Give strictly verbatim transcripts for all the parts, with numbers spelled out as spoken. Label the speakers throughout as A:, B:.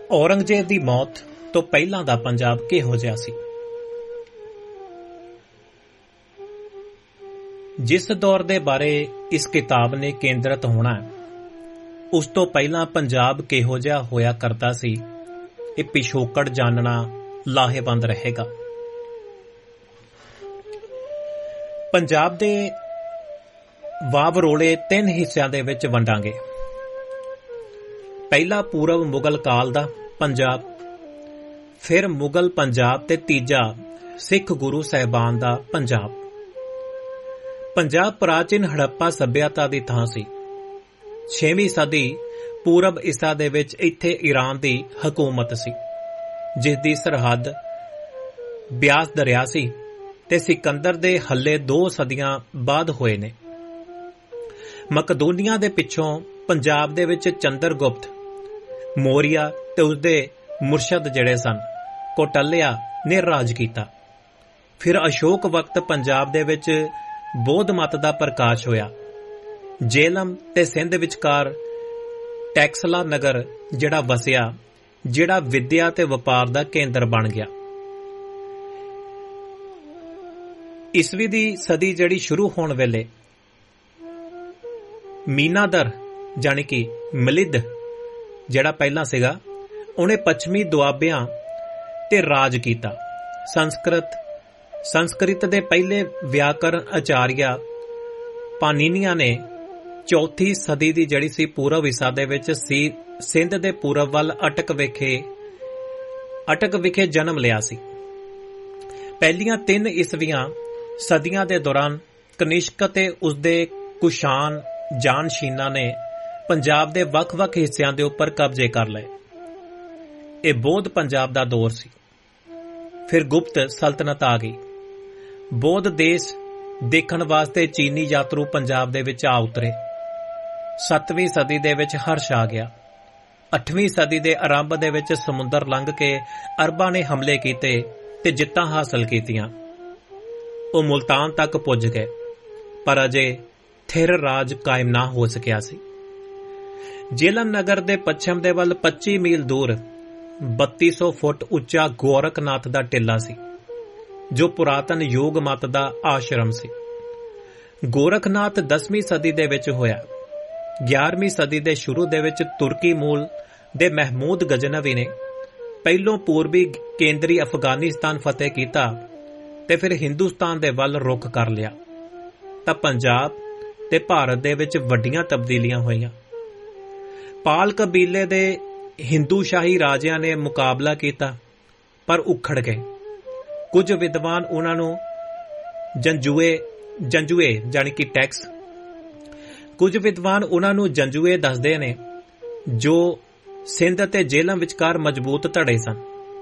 A: ਔਰੰਗਜ਼ੇਬ ਦੀ ਮੌਤ ਤੋਂ ਪਹਿਲਾਂ ਦਾ ਪੰਜਾਬ ਕਿਹੋ ਜਿਹਾ ਸੀ? ਜਿਸ ਦੌਰ ਦੇ ਬਾਰੇ ਇਸ ਕਿਤਾਬ ਨੇ ਕੇਂਦਰਿਤ ਹੋਣਾ ਹੈ, ਉਸ ਤੋਂ ਪਹਿਲਾਂ ਪੰਜਾਬ ਕਿਹੋ ਜਿਹਾ ਹੋਇਆ ਕਰਦਾ ਸੀ, ਇਹ ਪਿਛੋਕੜ ਜਾਣਨਾ ਲਾਹੇਵੰਦ ਰਹੇਗਾ। ਪੰਜਾਬ ਦੇ ਵਾਵਰੋਲੇ ਤਿੰਨ ਹਿੱਸਿਆਂ ਦੇ ਵਿੱਚ ਵੰਡਾਂਗੇ। ਪਹਿਲਾ ਪੂਰਬ ਮੁਗਲ ਕਾਲ ਦਾ ਪੰਜਾਬ, ਫਿਰ ਮੁਗਲ ਪੰਜਾਬ ਤੇ ਤੀਜਾ ਸਿੱਖ ਗੁਰੂ ਸਾਹਿਬਾਨ ਦਾ ਪੰਜਾਬ। ਪੰਜਾਬ ਪ੍ਰਾਚੀਨ ਹੜੱਪਾ ਸੱਭਿਅਤਾ ਦੀ ਥਾਂ ਸੀ। ਛੇਵੀਂ ਸਦੀ ਪੂਰਬ ਈਸਾ ਦੇ ਵਿੱਚ ਇੱਥੇ ਈਰਾਨ ਦੀ ਹਕੂਮਤ ਸੀ, ਜਿਸ ਦੀ ਸਰਹੱਦ ਬਿਆਸ ਦਰਿਆ ਸੀ ਤੇ ਸਿਕੰਦਰ ਦੇ ਹੱਲੇ ਦੋ ਸਦੀਆਂ ਬਾਅਦ ਹੋਏ ਨੇ। ਮਕਦੂਨੀਆ ਦੇ ਪਿੱਛੋਂ ਪੰਜਾਬ ਦੇ ਵਿੱਚ ਚੰਦਰਗੁਪਤ ਮੌਰੀਆ ਤੇ ਉਸਦੇ ਮੁਰਸ਼ਦ ਜਿਹੜੇ ਸਨ ਕੋਟਲਿਆ ਨੇ ਰਾਜ ਕੀਤਾ। ਫਿਰ ਅਸ਼ੋਕ ਵਕਤ ਪੰਜਾਬ ਦੇ ਵਿੱਚ ਬੌਧ ਮਤ ਦਾ ਪ੍ਰਕਾਸ਼ ਹੋਇਆ। ਜੇਲਮ ਤੇ ਸਿੰਧ ਵਿਚਕਾਰ ਟੈਕਸਲਾ ਨਗਰ ਜਿਹੜਾ ਵਸਿਆ, ਜਿਹੜਾ ਵਿਦਿਆ ਤੇ ਵਪਾਰ ਦਾ ਕੇਂਦਰ ਬਣ ਗਿਆ। ਈਸਵੀ ਦੀ ਸਦੀ ਜਿਹੜੀ ਸ਼ੁਰੂ ਹੋਣ ਵੇਲੇ ਮੀਨਾਦਰ ਜਾਣੀ ਕਿ ਮਲਿਦ ਜਿਹੜਾ ਪਹਿਲਾਂ ਸੀਗਾ, ਉਹਨੇ ਪੱਛਮੀ ਦੁਆਬਿਆਂ ਤੇ ਰਾਜ ਕੀਤਾ। ਸੰਸਕ੍ਰਿਤ ਸੰਸਕ੍ਰਿਤ ਦੇ ਪਹਿਲੇ ਵਿਆਕਰਨ ਆਚਾਰੀਆ ਪਾਨੀਨੀਆਂ ਨੇ ਚੌਥੀ ਸਦੀ ਦੀ ਜਿਹੜੀ ਸੀ ਪੂਰਬ ਈਸਾ ਦੇ ਵਿੱਚ ਸੀ ਸਿੰਧ ਦੇ ਪੂਰਬ ਵੱਲ ਅਟਕ ਵਿਖੇ ਅਟਕ ਵਿਖੇ ਜਨਮ ਲਿਆ ਸੀ। ਪਹਿਲੀਆਂ ਤਿੰਨ ਈਸਵੀਆਂ ਸਦੀਆਂ ਦੇ ਦੌਰਾਨ ਕਨਿਸ਼ਕ ਤੇ ਉਸਦੇ ਕੁਸ਼ਾਨ ਜਾਨਸ਼ੀਨਾਂ ਨੇ ਪੰਜਾਬ ਦੇ ਵੱਖ-ਵੱਖ ਹਿੱਸਿਆਂ ਦੇ ਉੱਪਰ ਕਬਜ਼ੇ ਕਰ ਲਏ। ਇਹ ਬੌਧ ਪੰਜਾਬ ਦਾ ਦੌਰ ਸੀ। ਫਿਰ ਗੁਪਤ ਸਲਤਨਤ ਆ ਗਈ। ਬੌਧ ਦੇਸ਼ ਦੇਖਣ ਵਾਸਤੇ ਚੀਨੀ ਯਾਤਰੂ ਪੰਜਾਬ ਦੇ ਵਿੱਚ ਆ ਉਤਰੇ। ਸੱਤਵੀਂ ਸਦੀ ਦੇ ਵਿੱਚ ਹਰਸ਼ ਆ ਗਿਆ। ਅੱਠਵੀਂ ਸਦੀ ਦੇ ਆਰੰਭ ਦੇ ਵਿੱਚ ਸਮੁੰਦਰ ਲੰਘ ਕੇ ਅਰਬਾਂ ਨੇ ਹਮਲੇ ਕੀਤੇ ਤੇ ਜਿੱਤਾਂ ਹਾਸਲ ਕੀਤੀਆਂ। ਉਹ ਮੁਲਤਾਨ ਤੱਕ ਪੁੱਜ ਗਏ, ਪਰ ਅਜੇ ਥਿਰ ਰਾਜ ਕਾਇਮ ਨਾ ਹੋ ਸਕਿਆ ਸੀ। ਜੇਲਮ ਨਗਰ ਦੇ ਪੱਛਮ ਦੇ ਵੱਲ ਪੱਚੀ ਮੀਲ ਦੂਰ ਬੱਤੀ ਸੌ ਫੁੱਟ ਉੱਚਾ ਗੋਰਖਨਾਥ ਦਾ ਟਿੱਲਾ ਸੀ, ਜੋ ਪੁਰਾਤਨ ਯੋਗ ਮਤ ਦਾ ਆਸ਼ਰਮ ਸੀ। ਗੋਰਖਨਾਥ ਦਸਵੀਂ ਸਦੀ ਦੇ ਵਿੱਚ ਹੋਇਆ। ਗਿਆਰਵੀਂ ਸਦੀ ਦੇ ਸ਼ੁਰੂ ਦੇ ਵਿੱਚ ਤੁਰਕੀ ਮੂਲ ਦੇ ਮਹਿਮੂਦ ਗਜਨਵੀ ਨੇ ਪਹਿਲੋਂ ਪੂਰਬੀ ਕੇਂਦਰੀ ਅਫਗਾਨਿਸਤਾਨ ਫਤਿਹ ਕੀਤਾ ਤੇ ਫਿਰ ਹਿੰਦੁਸਤਾਨ ਦੇ ਵੱਲ ਰੁਖ ਕਰ ਲਿਆ। ਤਾਂ ਪੰਜਾਬ ਤੇ ਭਾਰਤ ਦੇ ਵਿੱਚ ਵੱਡੀਆਂ ਤਬਦੀਲੀਆਂ ਹੋਈਆਂ। ਪਾਲ ਕਬੀਲੇ ਦੇ ਹਿੰਦੂ ਸ਼ਾਹੀ ਰਾਜਿਆਂ ਨੇ ਮੁਕਾਬਲਾ ਕੀਤਾ, ਪਰ ਉਖੜ ਗਏ। ਕੁਝ ਵਿਦਵਾਨ ਉਹਨਾਂ ਨੂੰ ਜੰਜੂਏ ਜੰਜੂਏ ਜਾਣੀ ਕਿ ਟੈਕਸ ਕੁਝ ਵਿਦਵਾਨ ਉਹਨਾਂ ਨੂੰ ਜੰਜੂਏ ਦੱਸਦੇ ਨੇ, ਜੋ ਸਿੰਧ ਅਤੇ ਜੇਲਮ ਵਿਚਕਾਰ ਮਜ਼ਬੂਤ ਧੜੇ ਸਨ।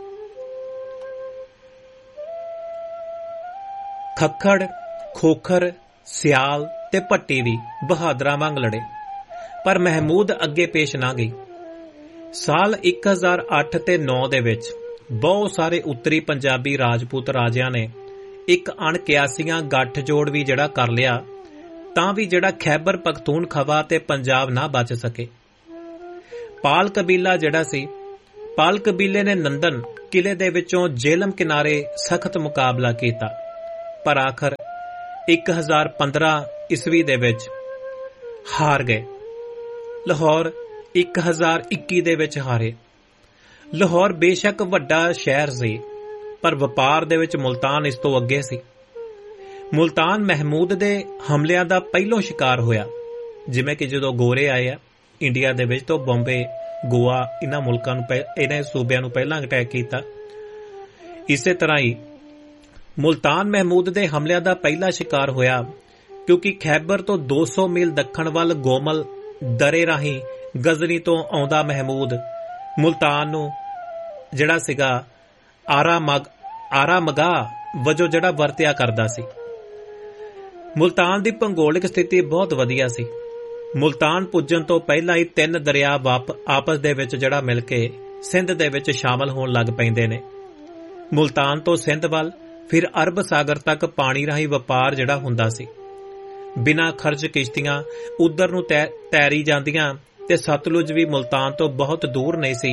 A: ਖੱਖੜ, ਖੋਖਰ, ਸਿਆਲ ਤੇ ਭੱਟੀ ਵੀ ਬਹਾਦਰਾਂ ਵਾਂਗ ਲੜੇ, ਪਰ ਮਹਿਮੂਦ ਅੱਗੇ ਪੇਸ਼ ਨਾ ਗਈ। ਸਾਲ ਇੱਕ ਹਜ਼ਾਰ ਅੱਠ ਤੇ ਨੌ ਦੇ ਵਿੱਚ ਬਹੁਤ ਸਾਰੇ ਉੱਤਰੀ ਪੰਜਾਬੀ ਰਾਜਪੂਤ ਰਾਜਿਆਂ ਨੇ ਇੱਕ ਅਣਕਿਆਸੀਆਂ ਗੱਠਜੋੜ ਵੀ ਜਿਹੜਾ ਕਰ ਲਿਆ, ਤਾਂ ਵੀ ਜਿਹੜਾ ਖੈਬਰ ਪਖਤੂਨਖਵਾ ਤੇ ਪੰਜਾਬ ਨਾ ਬਚ ਸਕੇ। ਪਾਲ ਕਬੀਲਾ ਜਿਹੜਾ ਸੀ, ਪਾਲ ਕਬੀਲੇ ਨੇ ਨੰਦਨ ਕਿਲੇ ਦੇ ਵਿੱਚੋਂ ਜੇਲਮ ਕਿਨਾਰੇ ਸਖਤ ਮੁਕਾਬਲਾ ਕੀਤਾ, ਪਰ ਆਖਰ ਇੱਕ ਹਜ਼ਾਰ ਪੰਦਰਾਂ ਈਸਵੀ ਦੇ ਵਿੱਚ ਹਾਰ ਗਏ। ਲਾਹੌਰ ਇੱਕ ਹਜ਼ਾਰ ਇੱਕੀ ਦੇ ਵਿੱਚ ਹਾਰੇ। ਲਾਹੌਰ ਬੇਸ਼ੱਕ ਵੱਡਾ ਸ਼ਹਿਰ ਸੀ, ਪਰ ਵਪਾਰ ਦੇ ਵਿੱਚ ਮੁਲਤਾਨ ਇਸ ਤੋਂ ਅੱਗੇ ਸੀ। ਮੁਲਤਾਨ ਮਹਿਮੂਦ ਦੇ ਹਮਲਿਆਂ ਦਾ ਪਹਿਲੋਂ ਸ਼ਿਕਾਰ ਹੋਇਆ। ਜਿਵੇਂ ਕਿ ਜਦੋਂ ਗੋਰੇ ਆਏ ਆ ਇੰਡੀਆ ਦੇ ਵਿੱਚ, ਤਾਂ ਬੰਬੇ, ਗੋਆ ਇਹਨਾਂ ਮੁਲਕਾਂ ਨੂੰ ਇਹਨਾਂ ਸੂਬਿਆਂ ਨੂੰ ਪਹਿਲਾਂ ਅਟੈਕ ਕੀਤਾ। ਇਸੇ ਤਰ੍ਹਾਂ ਹੀ ਮੁਲਤਾਨ ਮਹਿਮੂਦ ਦੇ ਹਮਲਿਆਂ ਦਾ ਪਹਿਲਾ ਸ਼ਿਕਾਰ ਹੋਇਆ, ਕਿਉਂਕਿ ਖੈਬਰ ਤੋਂ ਦੋ ਸੌ ਮੀਲ ਦੱਖਣ ਵੱਲ ਗੋਮਲ ਦਰੇ ਰਾਹੀਂ ਗਜ਼ਨੀ ਤੋਂ ਆਉਂਦਾ ਮਹਿਮੂਦ ਮੁਲਤਾਨ ਨੂੰ ਜਿਹੜਾ ਸੀਗਾ ਆਰਾ ਮਗ ਆਰਾ ਮਗਾ ਵਜੋਂ ਜਿਹੜਾ ਵਰਤਿਆ ਕਰਦਾ ਸੀ। ਮੁਲਤਾਨ ਦੀ ਭੂਗੋਲਿਕ ਸਥਿਤੀ ਬਹੁਤ ਵਧੀਆ ਸੀ। ਮੁਲਤਾਨ ਪੁੱਜਣ ਤੋਂ ਪਹਿਲਾਂ ਹੀ ਤਿੰਨ ਦਰਿਆ ਵਾਪ ਆਪਸ ਦੇ ਵਿੱਚ ਜਿਹੜਾ ਮਿਲ ਕੇ ਸਿੰਧ ਦੇ ਵਿੱਚ ਸ਼ਾਮਲ ਹੋਣ ਲੱਗ ਪੈਂਦੇ ਨੇ। ਮੁਲਤਾਨ ਤੋਂ ਸਿੰਧ ਵੱਲ ਫਿਰ ਅਰਬ ਸਾਗਰ ਤੱਕ ਪਾਣੀ ਰਾਹੀਂ ਵਪਾਰ ਜਿਹੜਾ ਹੁੰਦਾ ਸੀ। ਬਿਨਾਂ ਖਰਚ ਕਿਸ਼ਤੀਆਂ ਉਧਰ ਨੂੰ ਤੈਰੀ ਜਾਂਦੀਆਂ ਤੇ ਸਤਲੁਜ ਵੀ ਮੁਲਤਾਨ ਤੋਂ ਬਹੁਤ ਦੂਰ ਨਹੀਂ ਸੀ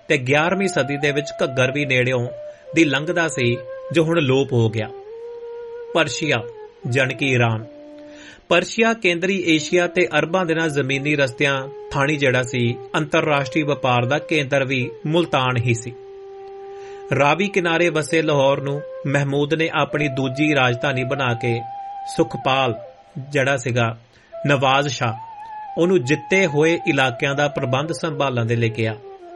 A: ਤੇ ਗਿਆਰਵੀਂ ਸਦੀ ਦੇ ਵਿੱਚ ਘੱਗਰ ਵੀ ਨੇੜਿਓਂ ਦੀ ਲੰਘਦਾ ਸੀ ਜੋ ਹੁਣ ਲੋਪ ਹੋ ਗਿਆ। ਪਰਸ਼ੀਆ ਜਾਣੀ ਕਿ ਈਰਾਨ। ਪਰਸ਼ੀਆ ਕੇਂਦਰੀ ਏਸ਼ੀਆ ਤੇ ਅਰਬਾਂ ਦੇ ਨਾਲ ਜ਼ਮੀਨੀ ਰਸਤਿਆਂ ਥਾਣੀ ਜਿਹੜਾ ਸੀ ਅੰਤਰਰਾਸ਼ਟਰੀ ਵਪਾਰ ਦਾ ਕੇਂਦਰ ਵੀ ਮੁਲਤਾਨ ਹੀ ਸੀ। ਰਾਵੀ ਕਿਨਾਰੇ ਵਸੇ ਲਾਹੌਰ ਨੂੰ ਮਹਿਮੂਦ ਨੇ ਆਪਣੀ ਦੂਜੀ ਰਾਜਧਾਨੀ ਬਣਾ ਕੇ ਸੁਖਪਾਲ ਜਿਹੜਾ ਸੀਗਾ ਨਵਾਜ਼ ਸ਼ਾਹ ਉਹਨੂੰ ਜਿੱਤੇ ਹੋਏ ਇਲਾਕਿਆਂ ਦਾ ਪ੍ਰਬੰਧ ਸੰਭਾਲਣ ਦੇ ਲਈ ਕਿਹਾ।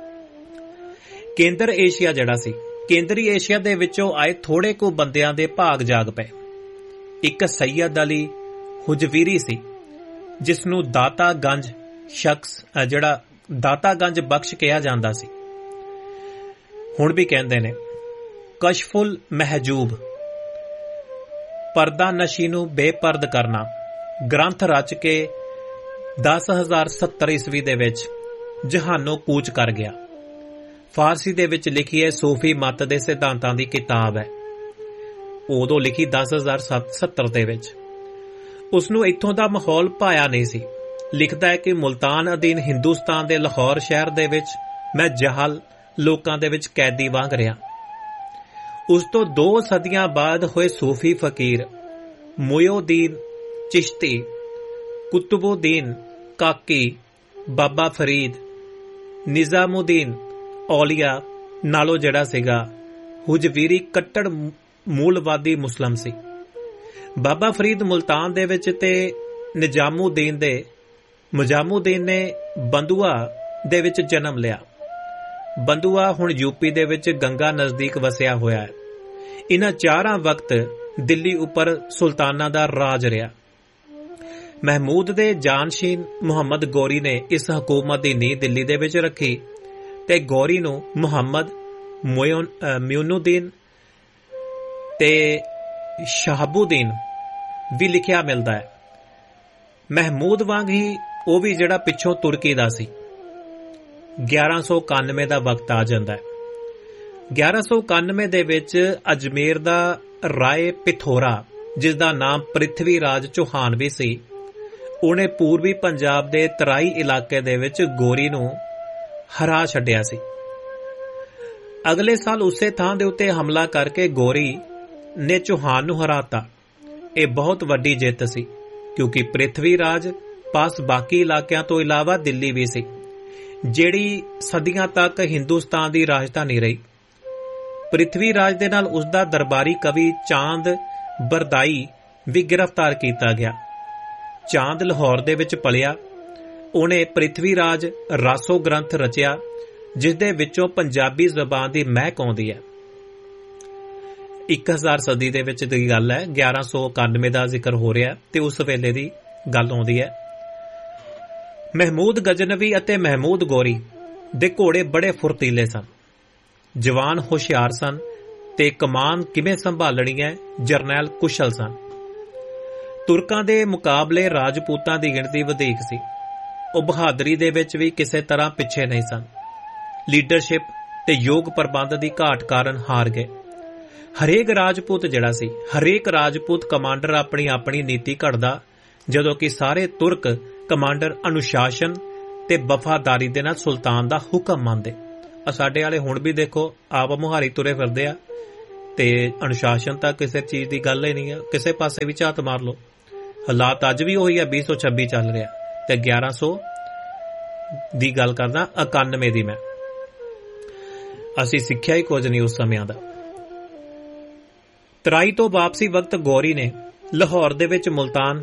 A: ਕੇਂਦਰ ਏਸ਼ੀਆ ਜਿਹੜਾ ਸੀ, ਕੇਂਦਰੀ ਏਸ਼ੀਆ ਦੇ ਵਿੱਚੋਂ ਆਏ ਥੋੜੇ ਕੁ ਬੰਦਿਆਂ ਦੇ ਭਾਗ ਜਾਗ ਪਏ। ਇੱਕ ਸੈਯਦ ਅਲੀ ਹੁਜਵੀਰੀ ਸੀ ਜਿਸ ਨੂੰ ਦਾਤਾ ਗੰਜ ਸ਼ਖਸ ਜਿਹੜਾ ਦਾਤਾ ਗੰਜ ਬਖਸ਼ ਕਿਹਾ ਜਾਂਦਾ ਸੀ। ਹੁਣ ਵੀ ਕਹਿੰਦੇ ਨੇ ਕਸ਼ਫੁਲ ਮਹਿਜੂਬ, ਪਰਦਾ ਨਸ਼ੀ ਨੂੰ ਬੇਪਰਦ ਕਰਨਾ, ਗ੍ਰੰਥ ਰਚ ਕੇ ਦਸ ਹਜ਼ਾਰ ਸੱਤਰ ਈਸਵੀ ਦੇ ਵਿੱਚ ਜਹਾਨੋਂ ਕੂਚ ਕਰ ਗਿਆ। ਫਾਰਸੀ ਦੇ ਵਿੱਚ ਲਿਖੀ ਹੈ ਸੂਫੀ ਮਤ ਦੇ ਸਿਧਾਂਤਾਂ ਦੀ ਕਿਤਾਬ ਹੈ। ਉਦੋਂ ਲਿਖੀ ਦਸ ਹਜ਼ਾਰ ਸੱਤਰ ਦੇ ਵਿੱਚ। ਉਸਨੂੰ ਇੱਥੋਂ ਦਾ ਮਾਹੌਲ ਭਾਇਆ ਨਹੀਂ ਸੀ। ਲਿਖਦਾ ਹੈ ਕਿ ਮੁਲਤਾਨ ਅਧੀਨ ਹਿੰਦੁਸਤਾਨ ਦੇ ਲਾਹੌਰ ਸ਼ਹਿਰ ਦੇ ਵਿੱਚ ਮੈਂ ਜਹਾਲ ਲੋਕਾਂ ਦੇ ਵਿੱਚ ਕੈਦੀ ਵਾਂਗ ਰਿਹਾ। ਉਸ ਤੋਂ ਦੋ ਸਦੀਆਂ ਬਾਅਦ ਹੋਏ ਸੂਫੀ ਫਕੀਰ ਮੁਇਉਦੀਨ ਚਿਸ਼ਤੀ, ਕੁਤਬੁਦੀਨ ਕਾਕੀ, ਬਾਬਾ ਫਰੀਦ, ਨਿਜ਼ਾਮੁਦੀਨ ਔਲੀਆ ਨਾਲੋਂ ਜਿਹੜਾ ਸੀਗਾ ਹੁਜਵੀਰੀ ਕੱਟੜ ਮੂਲਵਾਦੀ ਮੁਸਲਮ ਸੀ। ਬਾਬਾ ਫਰੀਦ ਮੁਲਤਾਨ ਦੇ ਵਿੱਚ ਤੇ ਨਿਜ਼ਾਮੁਦੀਨ ਦੇ ਮੁਜਾਮੁਦੀਨ ਨੇ ਬੰਦੂਆ ਦੇ ਵਿੱਚ ਜਨਮ ਲਿਆ। ਬੰਦੂਆ ਹੁਣ ਯੂਪੀ ਦੇ ਵਿੱਚ ਗੰਗਾ ਨਜ਼ਦੀਕ ਵਸਿਆ ਹੋਇਆ ਹੈ। ਇਹਨਾਂ ਚਾਰਾਂ ਵਕਤ ਦਿੱਲੀ ਉੱਪਰ ਸੁਲਤਾਨਾਂ ਦਾ ਰਾਜ ਰਿਹਾ। ਮਹਿਮੂਦ ਦੇ ਜਾਨਸ਼ੀਨ ਮੁਹੰਮਦ ਗੌਰੀ ਨੇ ਇਸ ਹਕੂਮਤ ਦੀ ਨੀਂਹ ਦਿੱਲੀ ਦੇ ਵਿੱਚ ਰੱਖੀ ਤੇ ਗੌਰੀ ਨੂੰ ਮੁਹੰਮਦ ਮਿਊਨੁਦੀਨ ਤੇ ਸ਼ਹਾਬੁਦੀਨ ਵੀ ਲਿਖਿਆ ਮਿਲਦਾ ਹੈ। ਮਹਿਮੂਦ ਵਾਂਗ ਹੀ ਉਹ ਵੀ ਜਿਹੜਾ ਪਿੱਛੋਂ ਤੁਰਕੀ ਦਾ ਸੀ। ਗਿਆਰਾਂ ਸੌ ਇਕਾਨਵੇਂ ਦਾ ਵਕਤ ਆ ਜਾਂਦਾ ਹੈ। ਗਿਆਰਾਂ ਸੌ ਇਕਾਨਵੇਂ ਦੇ ਵਿੱਚ ਅਜਮੇਰ ਦਾ ਰਾਏ ਪਿਥੋਰਾ, ਜਿਸ ਦਾ ਨਾਮ ਪ੍ਰਿਥਵੀ ਰਾਜ ਚੌਹਾਨ ਵੀ ਸੀ, ਉਹਨੇ ਪੂਰਬੀ ਪੰਜਾਬ ਦੇ ਤਰਾਈ ਇਲਾਕੇ ਦੇ ਵਿੱਚ ਗੋਰੀ ਨੂੰ ਹਰਾ ਛੱਡਿਆ ਸੀ। ਅਗਲੇ ਸਾਲ ਉਸੇ ਥਾਂ ਦੇ ਉੱਤੇ ਹਮਲਾ ਕਰਕੇ ਗੋਰੀ ਨੇ ਚੌਹਾਨ ਨੂੰ ਹਰਾਤਾ। ਇਹ ਬਹੁਤ ਵੱਡੀ ਜਿੱਤ ਸੀ ਕਿਉਂਕਿ ਪ੍ਰਿਥਵੀ ਰਾਜ ਪਾਸ ਬਾਕੀ ਇਲਾਕਿਆਂ ਤੋਂ ਇਲਾਵਾ ਦਿੱਲੀ ਵੀ ਸੀ, ਜਿਹੜੀ ਸਦੀਆਂ ਤੱਕ ਹਿੰਦੁਸਤਾਨ ਦੀ ਰਾਜਧਾਨੀ ਰਹੀ। ਪ੍ਰਿਥਵੀ ਰਾਜ ਦੇ ਨਾਲ ਉਸਦਾ ਦਰਬਾਰੀ ਕਵੀ ਚਾਂਦ ਬਰਦਾਈ ਵੀ ਗ੍ਰਿਫਤਾਰ ਕੀਤਾ ਗਿਆ। ਚਾਂਦ ਲਾਹੌਰ ਦੇ ਵਿੱਚ ਪਲਿਆ। ਉਹਨੇ ਪ੍ਰਿਥਵੀ ਰਾਜ ਰਾਸੋ ਗ੍ਰੰਥ ਰਚਿਆ, ਜਿਸ ਦੇ ਵਿੱਚੋਂ ਪੰਜਾਬੀ ਜ਼ਬਾਨ ਦੀ ਮਹਿਕ ਆਉਂਦੀ ਹੈ। ਇੱਕ ਹਜ਼ਾਰ ਸਦੀ ਦੇ ਵਿੱਚ ਦੀ ਗੱਲ ਹੈ। ਗਿਆਰਾਂ ਸੌ ਇਕਾਨਵੇਂ ਦਾ ਜ਼ਿਕਰ ਹੋ ਰਿਹਾ ਤੇ ਉਸ ਵੇਲੇ ਦੀ ਗੱਲ ਆਉਂਦੀ ਹੈ। ਮਹਿਮੂਦ ਗਜਨਵੀ ਅਤੇ ਮਹਿਮੂਦ ਗੌਰੀ ਦੇ ਘੋੜੇ ਬੜੇ ਫੁਰਤੀਲੇ ਸਨ, ਜਵਾਨ ਹੁਸ਼ਿਆਰ ਸਨ ਤੇ ਕਮਾਨ ਕਿਵੇਂ ਸੰਭਾਲਣੀ ਹੈ ਜਰਨੈਲ ਕੁਸ਼ਲ ਸਨ। ਤੁਰਕਾਂ ਦੇ ਮੁਕਾਬਲੇ ਰਾਜਪੂਤਾਂ ਦੀ ਗਿਣਤੀ ਵਧੇਕ ਸੀ। ਉਹ ਬਹਾਦਰੀ ਦੇ ਵਿੱਚ ਵੀ ਕਿਸੇ ਤਰ੍ਹਾਂ ਪਿੱਛੇ ਨਹੀਂ ਸਨ। ਲੀਡਰਸ਼ਿਪ ਤੇ ਯੋਗ ਪ੍ਰਬੰਧ ਦੀ ਘਾਟ ਕਾਰਨ ਹਾਰ ਗਏ। ਹਰੇਕ ਰਾਜਪੂਤ ਜਿਹੜਾ ਸੀ, ਹਰੇਕ ਰਾਜਪੂਤ ਕਮਾਂਡਰ ਆਪਣੀ ਆਪਣੀ ਨੀਤੀ ਘੜਦਾ, ਜਦੋਂ ਕਿ ਸਾਰੇ ਤੁਰਕ ਕਮਾਂਡਰ ਅਨੁਸ਼ਾਸਨ ਤੇ ਵਫਾਦਾਰੀ ਦੇ ਨਾਲ ਸੁਲਤਾਨ ਦਾ ਹੁਕਮ ਮੰਨਦੇ। ਸਾਡੇ ਵਾਲੇ ਹੁਣ ਵੀ ਦੇਖੋ ਆਪ ਮੁਹਾਰੀ ਤੁਰੇ ਫਿਰਦੇ ਆ ਤੇ ਅਨੁਸ਼ਾਸਨ ਤਾਂ ਕਿਸੇ ਚੀਜ਼ ਦੀ ਗੱਲ ਹੀ ਨਹੀਂ ਹੈ। ਕਿਸੇ ਪਾਸੇ ਵੀ ਝਾਤ ਮਾਰ ਲਓ। ਹਾਲਾਤ ਅੱਜ ਵੀ ਉਹੀ ਹੈ। ਵੀਹ ਸੌ ਛੱਬੀ ਚੱਲ ਰਿਹਾ ਤੇ ਗਿਆਰਾਂ ਸੌ ਦੀ ਗੱਲ ਕਰਦਾ, ਇਕਾਨਵੇਂ ਦੀ ਮੈਂ। ਅਸੀਂ ਸਿੱਖਿਆ ਹੀ ਕੁਝ ਨਹੀਂ ਉਸ ਸਮਿਆਂ ਦਾ। ਤਰਾਈ ਤੋਂ ਵਾਪਸੀ ਵਕਤ ਗੌਰੀ ਨੇ ਲਾਹੌਰ ਦੇ ਵਿੱਚ ਮੁਲਤਾਨ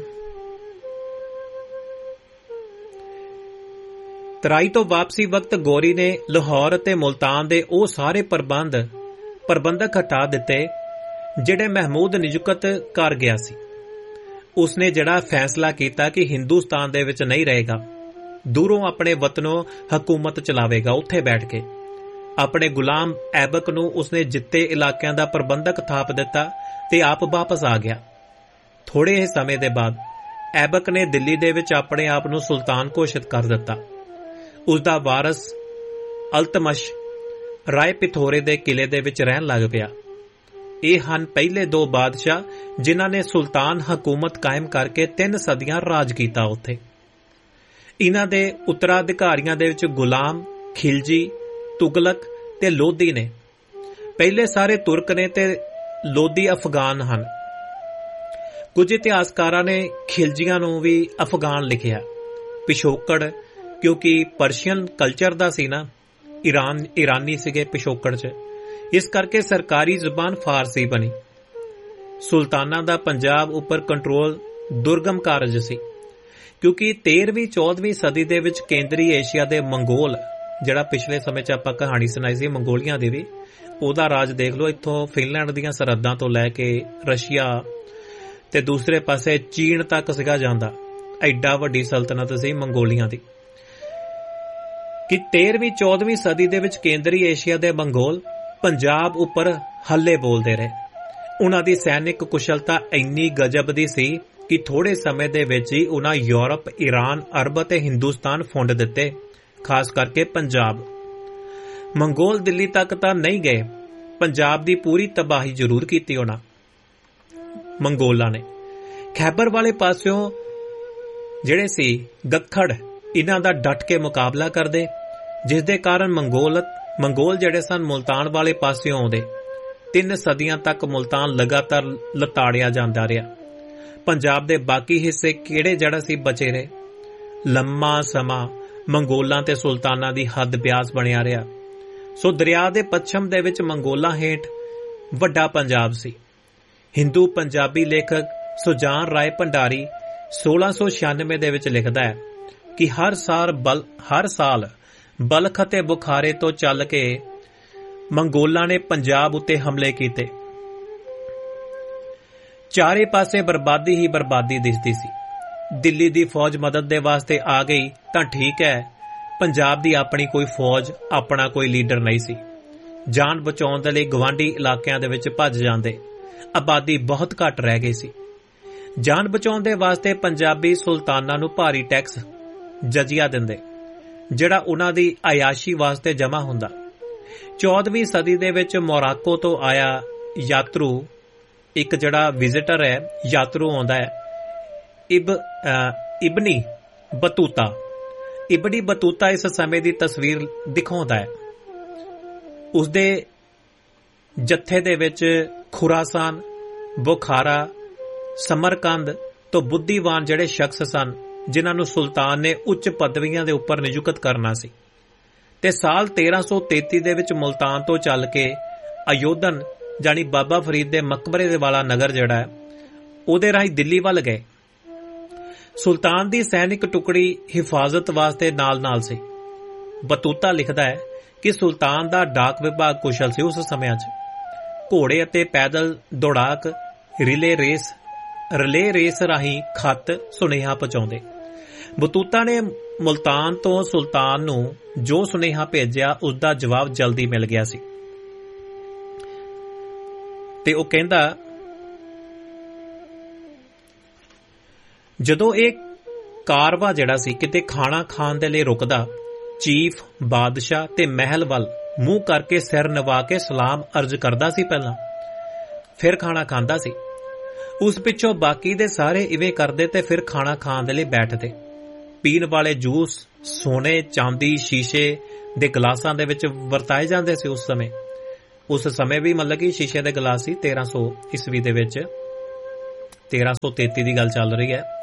A: ਤਰਾਈ ਤੋਂ ਵਾਪਸੀ ਵਕਤ ਗੌਰੀ ਨੇ ਲਾਹੌਰ ਅਤੇ ਮੁਲਤਾਨ ਦੇ ਉਹ ਸਾਰੇ ਪ੍ਰਬੰਧ ਪ੍ਰਬੰਧਕ ਹਟਾ ਦਿੱਤੇ ਜਿਹੜੇ ਮਹਿਮੂਦ ਨਿਯੁਕਤ ਕਰ ਗਿਆ ਸੀ। ਉਸਨੇ ਜਿਹੜਾ ਫੈਸਲਾ ਕੀਤਾ ਕਿ ਹਿੰਦੁਸਤਾਨ ਦੇ ਵਿੱਚ ਨਹੀਂ ਰਹੇਗਾ, ਦੂਰੋਂ ਆਪਣੇ ਵਤਨੋਂ ਹਕੂਮਤ ਚਲਾਵੇਗਾ। ਉੱਥੇ ਬੈਠ ਕੇ ਆਪਣੇ ਗੁਲਾਮ ਐਬਕ ਨੂੰ ਉਸਨੇ ਜਿੱਤੇ ਇਲਾਕਿਆਂ ਦਾ ਪ੍ਰਬੰਧਕ ਥਾਪ ਦਿੱਤਾ ਤੇ ਆਪ ਵਾਪਸ ਆ ਗਿਆ। ਥੋੜੇ ਹੀ ਸਮੇਂ ਦੇ ਬਾਅਦ ਐਬਕ ਨੇ ਦਿੱਲੀ ਦੇ ਵਿੱਚ ਆਪਣੇ ਆਪ ਨੂੰ ਸੁਲਤਾਨ ਘੋਸ਼ਿਤ ਕਰ ਦਿੱਤਾ। ਉਸਦਾ ਵਾਰਸ ਅਲਤਮਸ਼ ਰਾਏ ਪਿਥੋਰੇ ਦੇ ਕਿਲੇ ਦੇ ਵਿੱਚ ਰਹਿਣ ਲੱਗ ਪਿਆ। ਇਹ ਹਨ ਪਹਿਲੇ ਦੋ ਬਾਦਸ਼ਾਹ ਜਿਨ੍ਹਾਂ ਨੇ ਸੁਲਤਾਨ ਹਕੂਮਤ ਕਾਇਮ ਕਰਕੇ ਤਿੰਨ ਸਦੀਆਂ ਰਾਜ ਕੀਤਾ ਉੱਥੇ। ਇਹਨਾਂ ਦੇ ਉੱਤਰਾਧਿਕਾਰੀਆਂ ਦੇ ਵਿੱਚ ਗੁਲਾਮ ਖਿਲਜੀ, ਤੁਗਲਕ ਤੇ ਲੋਧੀ ਨੇ। ਪਹਿਲੇ ਸਾਰੇ ਤੁਰਕ ਨੇ ਤੇ ਲੋਧੀ ਅਫਗਾਨ ਹਨ। ਕੁਝ ਇਤਿਹਾਸਕਾਰਾਂ ਨੇ ਖਿਲਜੀਆਂ ਨੂੰ ਵੀ ਅਫਗਾਨ ਲਿਖਿਆ। ਪਿਛੋਕੜ ਕਿਉਂਕਿ ਪਰਸ਼ੀਅਨ ਕਲਚਰ ਦਾ ਸੀ ਨਾ, ਈਰਾਨ ਈਰਾਨੀ ਸੀਗੇ ਪਿਛੋਕੜ 'ਚ, ਇਸ ਕਰਕੇ ਸਰਕਾਰੀ ਜ਼ੁਬਾਨ ਫਾਰਸੀ ਬਣੀ। ਸੁਲਤਾਨਾਂ ਦਾ ਪੰਜਾਬ ਉੱਪਰ ਕੰਟਰੋਲ ਦੁਰਗਮ ਕਾਰਜ ਸੀ, ਕਿਉਂਕਿ ਤੇਰ੍ਹਵੀਂ ਚੌਦ੍ਹਵੀਂ ਸਦੀ ਦੇ ਵਿੱਚ ਕੇਂਦਰੀ ਏਸ਼ੀਆ ਦੇ ਮੰਗੋਲ, ਜਿਹੜਾ ਪਿਛਲੇ ਸਮੇਂ 'ਚ ਆਪਾਂ ਕਹਾਣੀ ਸੁਣਾਈ ਸੀ ਮੰਗੋਲੀਆਂ ਦੀ ਵੀ, ਉਹਦਾ ਰਾਜ ਦੇਖ ਲਓ। ਇੱਥੋਂ ਫਿਨਲੈਂਡ ਦੀਆਂ ਸਰਹੱਦਾਂ ਤੋਂ ਲੈ ਕੇ ਰਸ਼ੀਆ ਤੇ ਦੂਸਰੇ ਪਾਸੇ ਚੀਨ ਤੱਕ ਸੀਗਾ ਜਾਂਦਾ। ਐਡਾ ਵੱਡੀ ਸਲਤਨਤ ਸੀ ਮੰਗੋਲੀਆਂ ਦੀ ਕਿ ਤੇਰ੍ਹਵੀਂ ਚੌਦ੍ਹਵੀਂ ਸਦੀ ਦੇ ਵਿੱਚ ਕੇਂਦਰੀ ਏਸ਼ੀਆ ਦੇ ਮੰਗੋਲ ਪੰਜਾਬ ਉੱਪਰ ਹੱਲੇ ਬੋਲਦੇ ਰਹੇ। ਉਹਨਾਂ ਦੀ ਸੈਨਿਕ ਕੁਸ਼ਲਤਾ ਇੰਨੀ ਗਜਬ ਦੀ ਸੀ ਕਿ ਥੋੜੇ ਸਮੇਂ ਦੇ ਵਿੱਚ ਹੀ ਉਹਨਾਂ ਯੂਰਪ, ਈਰਾਨ, ਅਰਬ ਅਤੇ ਹਿੰਦੁਸਤਾਨ ਫੁੰਡ ਦਿੱਤੇ, ਖਾਸ ਕਰਕੇ ਪੰਜਾਬ। ਮੰਗੋਲ ਦਿੱਲੀ ਤੱਕ ਤਾਂ ਨਹੀਂ ਗਏ, ਪੰਜਾਬ ਦੀ ਪੂਰੀ ਤਬਾਹੀ ਜ਼ਰੂਰ ਕੀਤੀ ਉਹਨਾਂ ਮੰਗੋਲਾਂ ਨੇ। ਖੈਬਰ ਵਾਲੇ ਪਾਸਿਓਂ ਜਿਹੜੇ ਸੀ ਗੱਖੜ, ਇਹਨਾਂ ਦਾ ਡਟ ਕੇ ਮੁਕਾਬਲਾ ਕਰਦੇ, ਜਿਸ ਦੇ ਕਾਰਨ ਮੰਗੋਲ ਮੰਗੋਲ ਜਿਹੜੇ ਸਨ ਮੁਲਤਾਨ ਵਾਲੇ ਪਾਸਿਓਂ ਆਉਂਦੇ। ਤਿੰਨ ਸਦੀਆਂ ਤੱਕ ਮੁਲਤਾਨ ਲਗਾਤਾਰ ਲਤਾੜਿਆ ਜਾਂਦਾ ਰਿਹਾ। ਪੰਜਾਬ ਦੇ ਬਾਕੀ ਹਿੱਸੇ ਕਿਹੜੇ ਜਿਹੜਾ ਸੀ ਬਚੇ ਰਹੇ। ਲੰਮਾ ਸਮਾਂ ਮੰਗੋਲਾਂ ਤੇ ਸੁਲਤਾਨਾਂ ਦੀ ਹੱਦ ਬਿਆਸ ਬਣਿਆ ਰਿਹਾ। ਸੋ ਦਰਿਆ ਦੇ ਪੱਛਮ ਦੇ ਵਿੱਚ ਮੰਗੋਲਾਂ ਹੇਠ ਵੱਡਾ ਪੰਜਾਬ ਸੀ। ਹਿੰਦੂ ਪੰਜਾਬੀ ਲੇਖਕ ਸੁਜਾਨ ਰਾਏ ਭੰਡਾਰੀ ਸੋਲਾਂ ਸੌ ਛਿਆਨਵੇਂ ਦੇ ਵਿੱਚ ਲਿਖਦਾ ਹੈ ਕਿ ਹਰ ਸਾਲ ਬਲ ਹਰ ਸਾਲ ਬਲਖ ਅਤੇ ਬੁਖਾਰੇ ਤੋਂ ਚੱਲ ਕੇ ਮੰਗੋਲਾਂ ਨੇ ਪੰਜਾਬ ਉੱਤੇ ਹਮਲੇ ਕੀਤੇ। ਚਾਰੇ ਪਾਸੇ ਬਰਬਾਦੀ ਹੀ ਬਰਬਾਦੀ ਦਿਸਦੀ ਸੀ। ਦਿੱਲੀ ਦੀ ਫੌਜ ਮਦਦ ਦੇ ਵਾਸਤੇ ਆ ਗਈ ਤਾਂ ਠੀਕ ਹੈ, ਪੰਜਾਬ ਦੀ ਆਪਣੀ ਕੋਈ ਫੌਜ, ਆਪਣਾ ਕੋਈ ਲੀਡਰ ਨਹੀਂ ਸੀ। ਜਾਨ ਬਚਾਉਣ ਦੇ ਲਈ ਗਵਾਂਢੀ ਇਲਾਕਿਆਂ ਦੇ ਵਿੱਚ ਭੱਜ ਜਾਂਦੇ। ਆਬਾਦੀ ਬਹੁਤ ਘੱਟ ਰਹਿ ਗਈ ਸੀ। ਜਾਨ ਬਚਾਉਣ ਦੇ ਵਾਸਤੇ ਪੰਜਾਬੀ ਸੁਲਤਾਨਾਂ ਨੂੰ ਭਾਰੀ ਟੈਕਸ ਜਜ਼ੀਆ ਦਿੰਦੇ, ਜਿਹੜਾ ਉਹਨਾਂ ਦੀ ਆਯਾਸ਼ੀ ਵਾਸਤੇ ਜਮ੍ਹਾਂ ਹੁੰਦਾ। ਚੌਦ੍ਹਵੀਂ ਸਦੀ ਦੇ ਵਿੱਚ ਮੋਰਾਕੋ ਤੋਂ ਆਇਆ ਯਾਤਰੂ, ਇੱਕ ਜਿਹੜਾ ਵਿਜ਼ਿਟਰ ਹੈ, ਯਾਤਰੂ ਆਉਂਦਾ ਹੈ, ਇਬ ਇਬਨੀ ਬਤੂਤਾ। ਇਬਨੀ ਬਤੂਤਾ ਇਸ ਸਮੇਂ ਦੀ ਤਸਵੀਰ ਦਿਖਾਉਂਦਾ ਹੈ। ਉਸਦੇ ਜੱਥੇ ਦੇ ਵਿੱਚ ਖੁਰਾਸਾਨ, ਬੁਖਾਰਾ, ਸਮਰਕੰਦ ਤੋਂ ਬੁੱਧੀਵਾਨ ਜਿਹੜੇ ਸ਼ਖਸ ਸਨ, ਜਿਨ੍ਹਾਂ ਨੂੰ ਸੁਲਤਾਨ ਨੇ ਉੱਚ ਪਦਵੀਆਂ ਦੇ ਉੱਪਰ ਨਿਯੁਕਤ ਕਰਨਾ ਸੀ। ਤੇ ਸਾਲ ਤੇਰਾਂ ਸੌ ਤੇਤੀ ਦੇ ਵਿੱਚ ਮੁਲਤਾਨ ਤੋਂ ਚੱਲ ਕੇ ਅਯੋਧਨ ਜਾਨੀ ਬਾਬਾ ਫਰੀਦ ਦੇ ਮਕਬਰੇ ਦੇ ਵਾਲਾ ਨਗਰ ਜਿਹੜਾ ਹੈ, ਉਹਦੇ ਰਾਹੀਂ ਦਿੱਲੀ ਵੱਲ ਗਏ। ਸੁਲਤਾਨ ਦੀ ਸੈਨਿਕ ਟੁਕੜੀ ਹਿਫਾਜ਼ਤ ਵਾਸਤੇ ਨਾਲ ਨਾਲ ਸੀ। ਬਤੂਤਾ ਲਿਖਦਾ ਹੈ ਕਿ ਸੁਲਤਾਨ ਦਾ ਡਾਕ ਵਿਭਾਗ ਕੁਸ਼ਲ ਸੀ। ਉਸ ਸਮਿਆਂ 'ਚ ਘੋੜੇ ਅਤੇ ਪੈਦਲ ਦੌੜਾਕ ਰਿਲੇ ਰੇਸ ਰਿਲੇ ਰੇਸ ਰਾਹੀਂ ਖੱਤ ਸੁਨੇਹਾ ਪਹੁੰਚਾਉਂਦੇ। ਬਤੂਤਾ ਨੇ ਮੁਲਤਾਨ ਤੋਂ ਸੁਲਤਾਨ ਨੂੰ ਜੋ ਸੁਨੇਹਾ ਭੇਜਿਆ, ਉਸ ਦਾ ਜਵਾਬ ਜਲਦੀ ਮਿਲ ਗਿਆ ਸੀ। ਤੇ ਉਹ ਕਹਿੰਦਾ, ਜਦੋਂ ਇਹ ਕਾਰਵਾ ਜਿਹੜਾ ਸੀ ਕਿਤੇ ਖਾਣਾ ਖਾਣ ਦੇ ਲਈ ਰੁਕਦਾ, ਚੀਫ ਬਾਦਸ਼ਾਹ ਤੇ ਮਹਿਲ ਵੱਲ ਮੂੰਹ ਕਰਕੇ ਸਿਰ ਨਵਾ ਕੇ ਸਲਾਮ ਅਰਜ਼ ਕਰਦਾ ਸੀ ਪਹਿਲਾਂ, ਫਿਰ ਖਾਣਾ ਖਾਂਦਾ ਸੀ। ਉਸ ਪਿੱਛੋਂ ਬਾਕੀ ਦੇ ਸਾਰੇ ਇਵੇਂ ਕਰਦੇ ਤੇ ਫਿਰ ਖਾਣਾ ਖਾਣ ਦੇ ਲਈ ਬੈਠਦੇ। ਪੀਣ ਵਾਲੇ ਜੂਸ ਸੋਨੇ, ਚਾਂਦੀ, ਸ਼ੀਸ਼ੇ ਦੇ ਗਲਾਸਾਂ ਦੇ ਵਿੱਚ ਵਰਤਾਏ ਜਾਂਦੇ ਸੀ ਉਸ ਸਮੇਂ। ਉਸ ਸਮੇਂ ਵੀ ਮਤਲਬ ਕਿ ਸ਼ੀਸ਼ੇ ਦੇ ਗਲਾਸ ਸੀ। ਤੇਰਾਂ ਸੌ ਈਸਵੀ ਦੇ ਵਿੱਚ, ਤੇਰਾਂ ਸੌ ਤੇਤੀ ਦੀ ਗੱਲ ਚੱਲ ਰਹੀ ਹੈ।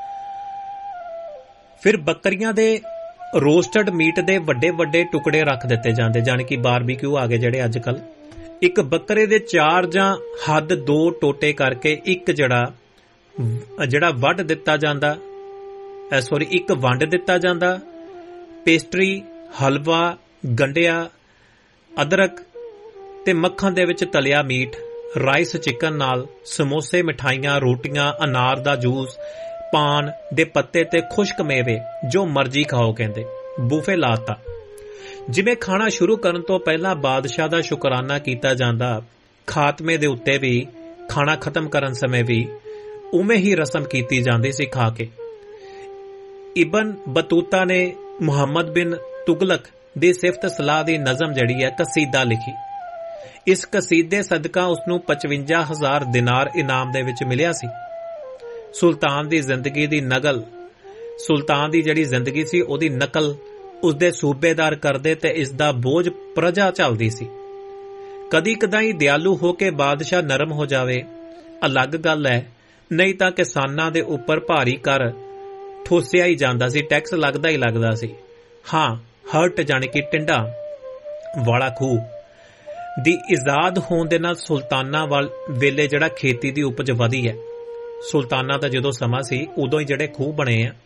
A: ਫਿਰ ਬੱਕਰੀਆਂ ਦੇ ਰੋਸਟਡ ਮੀਟ ਦੇ ਵੱਡੇ ਵੱਡੇ ਟੁਕੜੇ ਰੱਖ ਦਿੱਤੇ ਜਾਂਦੇ, ਜਾਣੀ ਕਿ ਬਾਰਬੀਕਿਊ ਆ ਗਏ ਜਿਹੜੇ ਅੱਜ ਕੱਲ। ਇੱਕ ਬੱਕਰੇ ਦੇ ਚਾਰ ਜਾਂ ਹੱਦ ਦੋ ਟੋਟੇ ਕਰਕੇ ਇੱਕ ਜਿਹੜਾ ਜਿਹੜਾ ਵੱਢ ਦਿੱਤਾ ਜਾਂਦਾ, ਸੋਰੀ ਇੱਕ ਵੰਡ ਦਿੱਤਾ ਜਾਂਦਾ। ਪੇਸਟਰੀ, ਹਲਵਾ, ਗੰਢਿਆ, ਅਦਰਕ ਤੇ ਮੱਖਣ ਦੇ ਵਿੱਚ ਤਲਿਆ ਮੀਟ, ਰਾਈਸ ਚਿਕਨ ਨਾਲ ਸਮੋਸੇ, ਮਿਠਾਈਆਂ, ਰੋਟੀਆਂ, ਅਨਾਰ ਦਾ ਜੂਸ, ਪਾਨ ਦੇ ਪੱਤੇ ਤੇ ਖੁਸ਼ਕ ਮੇਵੇ, ਜੋ ਮਰਜ਼ੀ ਖਾਓ ਕਹਿੰਦੇ। ਬੂਫੇ ਲਾਤਾ। ਜਿਵੇਂ ਖਾਣਾ ਸ਼ੁਰੂ ਕਰਨ ਤੋਂ ਪਹਿਲਾਂ ਬਾਦਸ਼ਾਹ ਦਾ ਸ਼ੁਕਰਾਨਾ ਕੀਤਾ ਜਾਂਦਾ, ਖਾਤਮੇ ਦੇ ਉੱਤੇ ਵੀ, ਖਾਣਾ ਖਤਮ ਕਰਨ ਸਮੇਂ ਵੀ ਉਵੇਂ ਹੀ ਰਸਮ ਕੀਤੀ ਜਾਂਦੀ ਸੀ ਖਾ ਕੇ। ਇਬਨ ਬਤੂਤਾ ਨੇ ਮੁਹੰਮਦ ਬਿਨ ਤੁਗਲਕ ਦੀ ਸਿਫਤ ਸਲਾਹ ਦੀ ਨਜ਼ਮ ਜਿਹੜੀ ਹੈ ਕਸੀਦਾ ਲਿਖੀ। ਇਸ ਕਸੀਦੇ ਸਦਕਾ ਉਸਨੂੰ ਪਚਵੰਜਾ ਹਜ਼ਾਰ ਦਿਨਾਰ ਇਨਾਮ ਦੇ ਵਿੱਚ ਮਿਲਿਆ ਸੀ। ਸੁਲਤਾਨ ਦੀ ਜ਼ਿੰਦਗੀ ਦੀ ਨਕਲ ਸੁਲਤਾਨ ਦੀ ਜਿਹੜੀ ਜ਼ਿੰਦਗੀ ਸੀ ਉਹਦੀ ਨਕਲ ਉਸਦੇ ਸੂਬੇਦਾਰ ਕਰਦੇ ਤੇ ਇਸ ਦਾ ਬੋਝ ਪ੍ਰਜਾ ਝੱਲਦੀ ਸੀ। ਕਦੀ ਕਦਾਈ ਦਿਆਲੂ ਹੋ ਕੇ ਬਾਦਸ਼ਾਹ ਨਰਮ ਹੋ ਜਾਵੇ, ਅਲੱਗ ਗੱਲ ਹੈ, ਨਹੀਂ ਤਾਂ ਕਿਸਾਨਾਂ ਦੇ ਉੱਪਰ ਭਾਰੀ ਕਰ ਠੋਸਿਆ ਹੀ ਜਾਂਦਾ ਸੀ, ਟੈਕਸ ਲੱਗਦਾ ਹੀ ਲੱਗਦਾ ਸੀ। ਹਾਂ, ਹਰਟ ਜਾਣੀ ਕਿ ਟਿੰਡਾ ਵਾਲਾ ਖੂਹ ਦੀ ਇਜਾਦ ਹੋਣ ਦੇ ਨਾਲ ਸੁਲਤਾਨਾਂ ਵਾਲ ਵੇਲੇ ਜਿਹੜਾ ਖੇਤੀ ਦੀ ਉਪਜ ਵਧੀ ਹੈ। ਸੁਲਤਾਨਾਂ ਦਾ ਜਦੋਂ ਸਮਾਂ ਸੀ ਉਦੋਂ ਹੀ ਜਿਹੜੇ ਖੂਹ ਬਣੇ ਆ,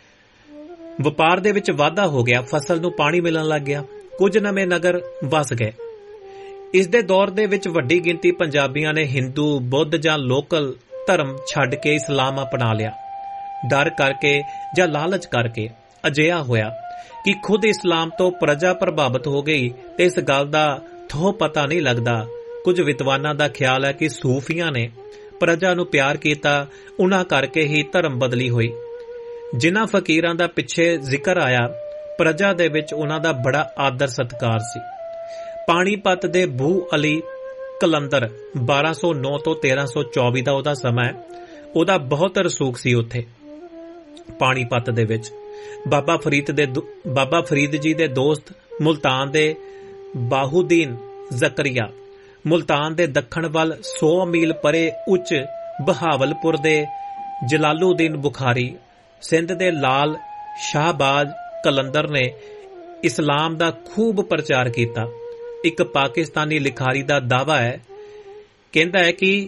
A: ਵਪਾਰ ਦੇ ਵਿੱਚ ਵਾਧਾ ਹੋ ਗਿਆ, ਫਸਲ ਨੂੰ ਪਾਣੀ ਮਿਲਣ ਲੱਗ ਗਿਆ, ਕੁਝ ਨਵੇਂ ਨਗਰ ਵਸ ਗਏ। ਇਸ ਦੇ ਦੌਰ ਦੇ ਵਿੱਚ ਵੱਡੀ ਗਿਣਤੀ ਪੰਜਾਬੀਆਂ ਨੇ ਹਿੰਦੂ, ਬੁੱਧ ਜਾਂ ਲੋਕਲ ਧਰਮ ਛੱਡ ਕੇ ਇਸਲਾਮ ਅਪਣਾ ਲਿਆ। ਡਰ ਕਰਕੇ ਜਾਂ ਲਾਲਚ ਕਰਕੇ ਅਜਿਹਾ ਹੋਇਆ ਕਿ ਖੁਦ ਇਸਲਾਮ ਤੋਂ ਪ੍ਰਜਾ ਪ੍ਰਭਾਵਿਤ ਹੋ ਗਈ ਤੇ ਇਸ ਗੱਲ ਦਾ ਥੋਹ ਪਤਾ ਨਹੀਂ ਲੱਗਦਾ। ਕੁਝ ਵਿਦਵਾਨਾਂ ਦਾ ਖਿਆਲ ਹੈ ਕਿ ਸੂਫੀਆਂ ਨੇ ਪ੍ਰਜਾ ਨੂੰ ਪਿਆਰ ਕੀਤਾ, ਉਹਨਾਂ ਕਰਕੇ ਹੀ ਧਰਮ ਬਦਲੀ ਹੋਈ। ਜਿਨ੍ਹਾਂ ਫਕੀਰਾਂ ਦਾ ਪਿੱਛੇ ਜ਼ਿਕਰ ਆਇਆ, ਪ੍ਰਜਾ ਦੇ ਵਿੱਚ ਉਹਨਾਂ ਦਾ ਬੜਾ ਆਦਰ ਸਤਿਕਾਰ ਸੀ। ਪਾਣੀਪਤ ਦੇ ਬੂ ਅਲੀ ਕਲੰਦਰ ਬਾਰਾਂ ਸੌ ਨੌ ਤੋਂ ਤੇਰਾਂ ਸੌ ਚੌਵੀ ਦਾ ਉਹਦਾ ਸਮਾਂ ਹੈ, ਉਹਦਾ ਬਹੁਤ ਰਸੂਖ ਸੀ ਉੱਥੇ ਪਾਣੀਪਤ ਦੇ ਵਿੱਚ। ਬਾਬਾ ਫਰੀਦ ਦੇ ਬਾਬਾ ਫਰੀਦ ਜੀ ਦੇ ਦੋਸਤ ਮੁਲਤਾਨ ਦੇ ਬਾਹੂਦੀਨ ਜ਼ਕਰੀਆ, ਮੁਲਤਾਨ ਦੇ ਦੱਖਣ ਵੱਲ ਸੌ ਮੀਲ ਪਰੇ ਉੱਚ ਬਹਾਵਲਪੁਰ ਦੇ ਜਲਾਲੂਦੀਨ ਬੁਖਾਰੀ, ਸਿੰਧ ਦੇ ਲਾਲ ਸ਼ਾਹਬਾਜ਼ ਕਲੰਦਰ ਨੇ ਇਸਲਾਮ ਦਾ ਖੂਬ ਪ੍ਰਚਾਰ ਕੀਤਾ। ਇੱਕ ਪਾਕਿਸਤਾਨੀ ਲਿਖਾਰੀ ਦਾ ਦਾਅਵਾ ਹੈ, ਕਹਿੰਦਾ ਹੈ ਕਿ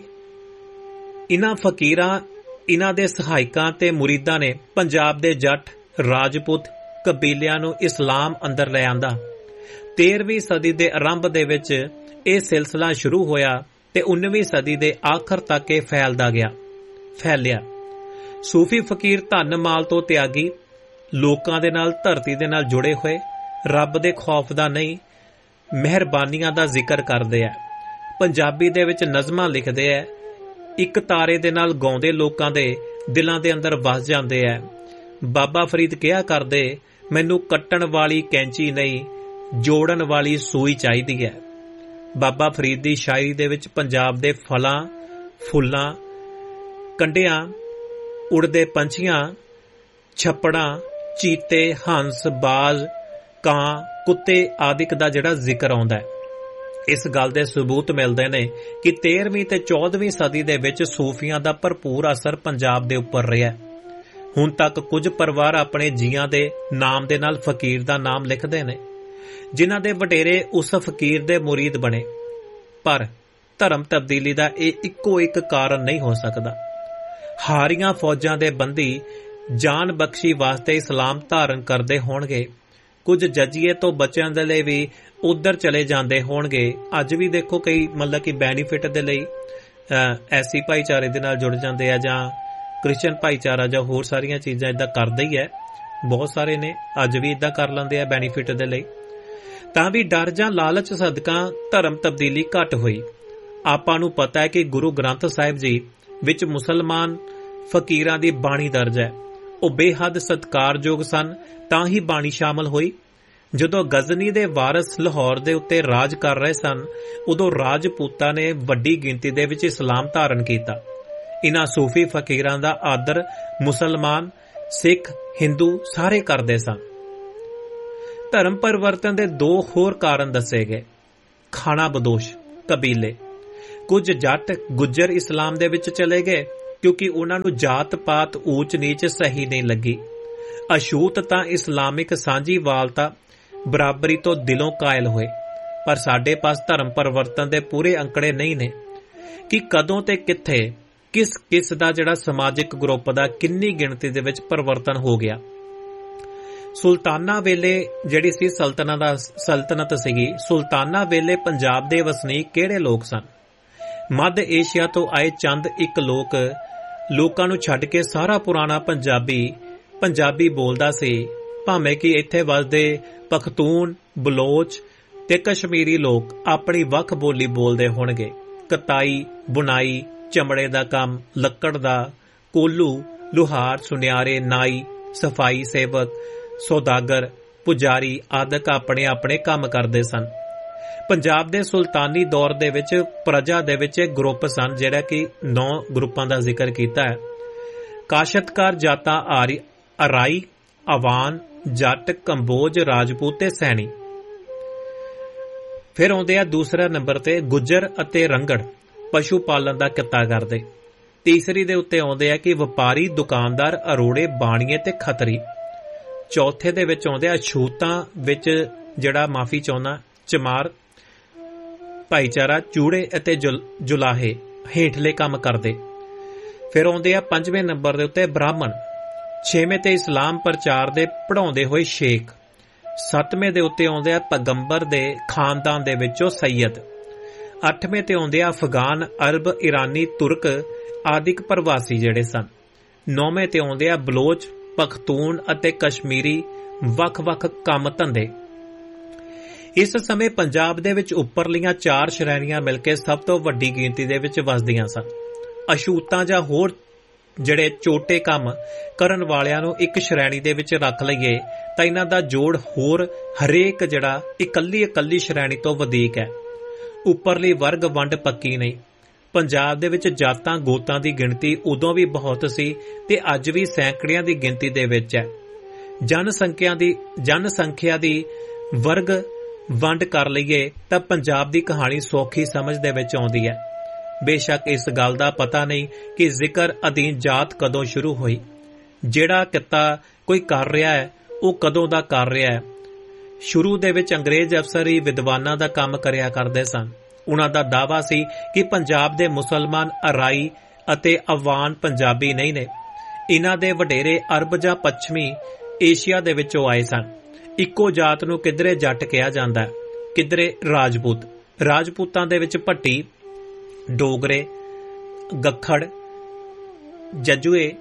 A: ਇਨ੍ਹਾਂ ਫਕੀਰਾਂ, ਇਨ੍ਹਾਂ ਦੇ ਸਹਾਇਕਾਂ ਤੇ ਮੁਰੀਦਾਂ ਨੇ ਪੰਜਾਬ ਦੇ ਜੱਟ, ਰਾਜਪੂਤ ਕਬੀਲਿਆਂ ਨੂੰ ਇਸਲਾਮ ਅੰਦਰ ਲੈ ਆਂਦਾ। ਤੇਰ੍ਹਵੀਂ ਸਦੀ ਦੇ ਆਰੰਭ ਦੇ ਵਿੱਚ ਇਹ ਸਿਲਸਿਲਾ ਸ਼ੁਰੂ ਹੋਇਆ ਤੇ ਉਨੀਵੀਂ ਸਦੀ ਦੇ ਆਖਰ ਤੱਕ ਇਹ ਫੈਲਦਾ ਗਿਆ ਫੈਲਿਆ ਸੂਫੀ ਫਕੀਰ ਧਨ ਮਾਲ ਤੋਂ ਤਿਆਗੀ, ਲੋਕਾਂ ਦੇ ਨਾਲ, ਧਰਤੀ ਦੇ ਨਾਲ ਜੁੜੇ ਹੋਏ, ਰੱਬ ਦੇ ਖੌਫ ਦਾ ਨਹੀਂ, ਮਿਹਰਬਾਨੀਆਂ ਦਾ ਜ਼ਿਕਰ ਕਰਦੇ ਆ। ਪੰਜਾਬੀ ਦੇ ਵਿੱਚ ਨਜ਼ਮਾਂ ਲਿਖਦੇ ਆ, ਇੱਕ ਤਾਰੇ ਦੇ ਨਾਲ ਗਾਉਂਦੇ ਲੋਕਾਂ ਦੇ ਦਿਲਾਂ ਦੇ ਅੰਦਰ ਵਸ ਜਾਂਦੇ ਆ। ਬਾਬਾ ਫਰੀਦ ਕਿਹਾ ਕਰਦੇ, ਮੈਨੂੰ ਕੱਟਣ ਵਾਲੀ ਕੈਂਚੀ ਨਹੀਂ, ਜੋੜਨ ਵਾਲੀ ਸੂਈ ਚਾਹੀਦੀ ਹੈ। ਬਾਬਾ ਫਰੀਦ ਦੀ ਸ਼ਾਇਰੀ ਦੇ ਵਿੱਚ ਪੰਜਾਬ ਦੇ ਫਲਾਂ, ਫੁੱਲਾਂ, ਕੰਡਿਆਂ, ਉੜਦੇ ਪੰਛੀਆਂ, ਛੱਪੜਾਂ, ਚੀਤੇ, ਹੰਸ, ਬਾਜ਼, ਕਾਂ, ਕੁੱਤੇ ਆਦਿਕ ਦਾ ਜਿਹੜਾ ਜ਼ਿਕਰ ਆਉਂਦਾ ਹੈ। ਇਸ ਗੱਲ ਦੇ ਸਬੂਤ ਮਿਲਦੇ ਨੇ ਕਿ ਤੇਰ੍ਹਵੀਂ ਤੇ ਚੌਦ੍ਹਵੀਂ ਸਦੀ ਦੇ ਵਿੱਚ ਸੂਫੀਆਂ ਦਾ ਭਰਪੂਰ ਅਸਰ ਪੰਜਾਬ ਦੇ ਉੱਪਰ ਰਿਹਾ। ਹੁਣ ਤੱਕ ਕੁਝ ਪਰਿਵਾਰ ਆਪਣੇ ਜੀਆਂ ਦੇ ਨਾਮ ਦੇ ਨਾਲ ਫਕੀਰ ਦਾ ਨਾਮ ਲਿਖਦੇ ਨੇ, ਜਿਨ੍ਹਾਂ ਦੇ ਵਡੇਰੇ ਉਸ ਫਕੀਰ ਦੇ ਮੁਰੀਦ ਬਣੇ। ਪਰ ਧਰਮ ਤਬਦੀਲੀ ਦਾ ਇਹ ਇੱਕੋ ਇੱਕ ਕਾਰਨ ਨਹੀਂ ਹੋ ਸਕਦਾ। ਹਾਰੀਆਂ ਫੌਜਾਂ ਦੇ ਬੰਦੀ ਜਾਨ ਬਖਸ਼ੀ ਵਾਸਤੇ ਇਸਲਾਮ ਧਾਰਨ ਕਰਦੇ ਹੋਣਗੇ, ਕੁਝ ਜੱਜੀਏ ਤੋਂ ਬਚਣ ਦੇ ਲਈ ਵੀ ਉਧਰ ਚਲੇ ਜਾਂਦੇ ਹੋਣਗੇ। ਅੱਜ ਵੀ ਦੇਖੋ ਕਈ ਮਤਲਬ ਕਿ ਬੈਨੀਫਿਟ ਦੇ ਲਈ ਐਸੀ ਭਾਈਚਾਰੇ ਦੇ ਨਾਲ ਜੁੜ ਜਾਂਦੇ ਆ, ਜਾਂ ਕ੍ਰਿਸਚਨ ਭਾਈਚਾਰਾ, ਜਾਂ ਹੋਰ ਸਾਰੀਆਂ ਚੀਜ਼ਾਂ ਇਦਾਂ ਕਰਦੇ ਹੀ ਹੈ। ਬਹੁਤ ਸਾਰੇ ਨੇ ਅੱਜ ਵੀ ਇਦਾਂ ਕਰ ਲੈਂਦੇ ਆ ਬੈਨੀਫਿਟ ਦੇ ਲਈ। ਤਾਂ ਵੀ ਡਰ ਜਾਂ ਲਾਲਚ ਸਦਕਾ ਧਰਮ ਤਬਦੀਲੀ ਘੱਟ ਹੋਈ। ਆਪਾਂ ਨੂੰ ਪਤਾ ਹੈ ਕਿ ਗੁਰੂ ਗ੍ਰੰਥ ਸਾਹਿਬ ਜੀ ਵਿੱਚ ਮੁਸਲਮਾਨ ਫਕੀਰਾਂ ਦੀ ਬਾਣੀ ਦਰਜ ਹੈ। ਉਹ ਬੇਹੱਦ ਸਤਿਕਾਰਯੋਗ ਸਨ, ਤਾਂ ਹੀ ਬਾਣੀ ਸ਼ਾਮਲ ਹੋਈ। ਜਦੋਂ ਗਜ਼ਨੀ ਦੇ ਵਾਰਿਸ ਲਾਹੌਰ ਦੇ ਉੱਤੇ ਰਾਜ ਕਰ ਰਹੇ ਸਨ, ਉਦੋਂ ਰਾਜਪੂਤਾਂ ਨੇ ਵੱਡੀ ਗਿਣਤੀ ਦੇ ਵਿੱਚ ਇਸਲਾਮ ਧਾਰਨ ਕੀਤਾ। ਇਨ੍ਹਾਂ ਸੂਫੀ ਫਕੀਰਾਂ ਦਾ ਆਦਰ ਮੁਸਲਮਾਨ, ਸਿੱਖ, ਹਿੰਦੂ ਸਾਰੇ ਕਰਦੇ ਸਨ। ਧਰਮ ਪਰਿਵਰਤਨ ਦੇ ਦੋ ਹੋਰ ਕਾਰਨ ਦੱਸੇ ਗਏ। ਖਾਣਾ ਬਦੋਸ਼ ਕਬੀਲੇ, ਕੁਝ ਜੱਟ ਗੁੱਜਰ ਇਸਲਾਮ ਦੇ ਵਿੱਚ ਚਲੇ ਗਏ ਕਿਉਂਕਿ ਉਹਨਾਂ ਨੂੰ ਜਾਤ ਪਾਤ ਊਚ ਨੀਚ ਸਹੀ ਨਹੀਂ ਲੱਗੀ। ਅਛੂਤ ਤਾਂ ਇਸਲਾਮਿਕ ਸਾਂਝੀਵਾਲਤਾ ਬਰਾਬਰੀ ਤੋਂ ਦਿਲੋਂ ਕਾਇਲ ਹੋਏ। ਪਰ ਸਾਡੇ ਪਾਸ ਧਰਮ ਪਰਿਵਰਤਨ ਦੇ ਪੂਰੇ ਅੰਕੜੇ ਨਹੀਂ ਨੇ ਕਿ ਕਦੋਂ ਤੇ ਕਿੱਥੇ ਕਿਸ ਕਿਸ ਦਾ ਜਿਹੜਾ ਸਮਾਜਿਕ ਗਰੁੱਪ ਦਾ ਕਿੰਨੀ ਗਿਣਤੀ ਦੇ ਵਿੱਚ ਪਰਿਵਰਤਨ ਹੋ ਗਿਆ। ਸੁਲਤਾਨਾ ਵੇਲੇ ਜਿਹੜੀ ਸੀ ਸਲਤਨਤ ਦਾ ਸਲਤਨਤ ਸੀਗੀ, ਸੁਲਤਾਨਾ ਵੇਲੇ ਪੰਜਾਬ ਦੇ ਵਸਨੀਕ ਕਿਹੜੇ ਲੋਕ ਸਨ? ਮੱਧ ਏਸ਼ੀਆ ਤੋਂ ਆਏ ਚੰਦ ਇੱਕ ਲੋਕ ਲੋਕਾਂ ਨੂੰ ਛੱਡ ਕੇ ਸਾਰਾ ਪੁਰਾਣਾ ਪੰਜਾਬੀ ਪੰਜਾਬੀ ਬੋਲਦਾ ਸੀ। ਭਾਵੇਂ ਕਿ ਇੱਥੇ ਵਸਦੇ ਪਖਤੂਨ, ਬਲੋਚ ਤੇ ਕਸ਼ਮੀਰੀ ਲੋਕ ਆਪਣੀ ਵੱਖ ਬੋਲੀ ਬੋਲਦੇ ਹੋਣਗੇ। ਕਤਾਈ, ਬੁਣਾਈ, ਚਮੜੇ ਦਾ ਕੰਮ, ਲੱਕੜ ਦਾ, ਕੋਲੂ, ਲੁਹਾਰ, ਸੁਨਿਆਰੇ, ਨਾਈ, ਸਫਾਈ ਸੇਵਕ, ਸੌਦਾਗਰ, ਪੁਜਾਰੀ ਆਦਿਕ ਆਪਣੇ ਆਪਣੇ ਕੰਮ ਕਰਦੇ ਸਨ। ਪੰਜਾਬ ਦੇ ਸੁਲਤਾਨੀ ਦੌਰ ਦੇ ਵਿੱਚ ਪ੍ਰਜਾ ਦੇ ਵਿੱਚ ਇੱਕ ਗਰੁੱਪ ਸਨ, ਜਿਹੜਾ ਕਿ ਨੌ ਗਰੁੱਪਾਂ ਦਾ ਜ਼ਿਕਰ ਕੀਤਾ ਹੈ। ਕਾਸ਼ਤਕਾਰ ਜਾਤਾਂ ਆਰੀ, ਅਰਾਈ, ਆਵਾਨ, ਜੱਟ, ਕੰਬੋਜ, ਰਾਜਪੂਤ ਤੇ ਸੈਣੀ। ਫਿਰ ਆਉਂਦੇ ਆ ਦੂਸਰਾ ਨੰਬਰ ਤੇ ਗੁੱਜਰ ਅਤੇ ਰੰਗੜ, ਪਸ਼ੂ ਪਾਲਣ ਦਾ ਕਿੱਤਾ ਕਰਦੇ। ਤੀਸਰੀ ਦੇ ਉੱਤੇ ਆਉਂਦੇ ਆ ਕਿ ਵਪਾਰੀ, ਦੁਕਾਨਦਾਰ, ਅਰੋੜੇ, ਬਾਣੀਏ ਤੇ ਖੱਤਰੀ। ਚੌਥੇ ਦੇ ਵਿੱਚ ਆਉਂਦੇ ਆ ਛੂਤਾਂ ਵਿੱਚ ਜਿਹੜਾ ਮਾਫੀ ਚਾਹੁੰਦਾ ਚਮਾਰ ਭਾਈਚਾਰਾ, ਚੂੜੇ ਅਤੇ ਜੁਲਾਹੇ ਹੇਠਲੇ ਕੰਮ ਕਰਦੇ। ਫਿਰ ਆਉਂਦੇ ਆ ਪੰਜਵੇਂ ਨੰਬਰ ਦੇ ਉੱਤੇ ਬ੍ਰਾਹਮਣ। ਛੇਵੇਂ ਤੇ ਇਸਲਾਮ ਪ੍ਰਚਾਰ ਦੇ ਪੜਾਉਂਦੇ ਹੋਏ ਸ਼ੇਖ। ਸੱਤਵੇਂ ਦੇ ਉੱਤੇ ਆਉਂਦੇ ਆ ਪੈਗੰਬਰ ਦੇ ਖਾਨਦਾਨ ਦੇ ਵਿੱਚੋਂ ਸੈਯਦ। ਅੱਠਵੇਂ ਤੇ ਆਉਂਦੇ ਆ ਅਫਗਾਨ, ਅਰਬ, ਇਰਾਨੀ, ਤੁਰਕ ਆਦਿਕ ਪ੍ਰਵਾਸੀ ਜਿਹੜੇ ਸਨ। ਨੌਵੇਂ ਤੇ ਆਉਂਦੇ ਆ ਬਲੋਚ, ਪਖਤੂਨ ਅਤੇ ਕਸ਼ਮੀਰੀ ਵੱਖ-ਵੱਖ ਕੰਮ ਧੰਦੇ। ਇਸ ਸਮੇਂ ਪੰਜਾਬ ਦੇ ਵਿੱਚ ਉੱਪਰਲੀਆਂ ਚਾਰ ਸ਼੍ਰੇਣੀਆਂ ਮਿਲ ਕੇ ਸਭ ਤੋਂ ਵੱਡੀ ਗਿਣਤੀ ਦੇ ਵਿੱਚ ਵਸਦੀਆਂ ਸਨ। ਅਛੂਤਾਂ ਜਾਂ ਹੋਰ ਜਿਹੜੇ ਛੋਟੇ ਕੰਮ ਕਰਨ ਵਾਲਿਆਂ ਨੂੰ ਇੱਕ ਸ਼੍ਰੇਣੀ ਦੇ ਵਿੱਚ ਰੱਖ ਲਈਏ ਤਾਂ ਇਹਨਾਂ ਦਾ ਜੋੜ ਹੋਰ ਹਰੇਕ ਜਿਹੜਾ ਇਕੱਲੀ ਇਕੱਲੀ ਸ਼੍ਰੇਣੀ ਤੋਂ ਵਧੇਕ ਹੈ। ਉੱਪਰਲੀ ਵਰਗ ਵੰਡ ਪੱਕੀ ਨਹੀਂ। ਪੰਜਾਬ ਦੇ ਵਿੱਚ ਜਾਤਾਂ ਗੋਤਾਂ ਦੀ ਗਿਣਤੀ ਉਦੋਂ ਵੀ ਬਹੁਤ ਸੀ ਤੇ ਅੱਜ ਵੀ ਸੈਂਕੜਿਆਂ ਦੀ ਗਿਣਤੀ ਦੇ ਵਿੱਚ ਹੈ। ਜਨਸੰਖਿਆ ਦੀ ਜਨਸੰਖਿਆ ਦੀ ਵਰਗ ਵੰਡ ਕਰ ਲਈਏ ਤਾਂ ਪੰਜਾਬ ਦੀ ਕਹਾਣੀ ਸੌਖੀ ਸਮਝ ਦੇ ਵਿੱਚ ਆਉਂਦੀ ਹੈ। ਬੇਸ਼ੱਕ ਇਸ ਗੱਲ ਦਾ ਪਤਾ ਨਹੀਂ ਕਿ ਜ਼ਿਕਰ ਅਧੀਨ ਜਾਤ ਕਦੋਂ ਸ਼ੁਰੂ ਹੋਈ। ਜਿਹੜਾ ਕਿੱਤਾ ਕੋਈ ਕਰ ਰਿਹਾ ਹੈ ਉਹ ਕਦੋਂ ਦਾ ਕਰ ਰਿਹਾ ਹੈ। ਸ਼ੁਰੂ ਦੇ ਵਿੱਚ ਅੰਗਰੇਜ਼ ਅਫਸਰ ਹੀ ਵਿਦਵਾਨਾਂ ਦਾ ਕੰਮ ਕਰਿਆ ਕਰਦੇ ਸਨ। ਉਹਨਾਂ ਦਾ ਦਾਅਵਾ ਸੀ ਕਿ ਪੰਜਾਬ ਦੇ ਮੁਸਲਮਾਨ ਅਰਾਈ ਅਤੇ ਅਵਾਨ ਪੰਜਾਬੀ ਨਹੀਂ ਨੇ। ਇਹਨਾਂ ਦੇ ਵਡੇਰੇ ਅਰਬ ਜਾਂ ਪੱਛਮੀ ਏਸ਼ੀਆ ਦੇ ਵਿੱਚੋਂ ਆਏ ਸਨ। ਇੱਕੋ ਜਾਤ ਨੂੰ ਕਿਧਰੇ ਜੱਟ ਕਿਹਾ ਜਾਂਦਾ ਹੈ, ਕਿਧਰੇ ਰਾਜਪੂਤ। ਰਾਜਪੂਤਾਂ ਦੇ ਵਿੱਚ ਭੱਟੀ, ਡੋਗਰੇ, ਗੱਖੜ, ਜਜੂਏ,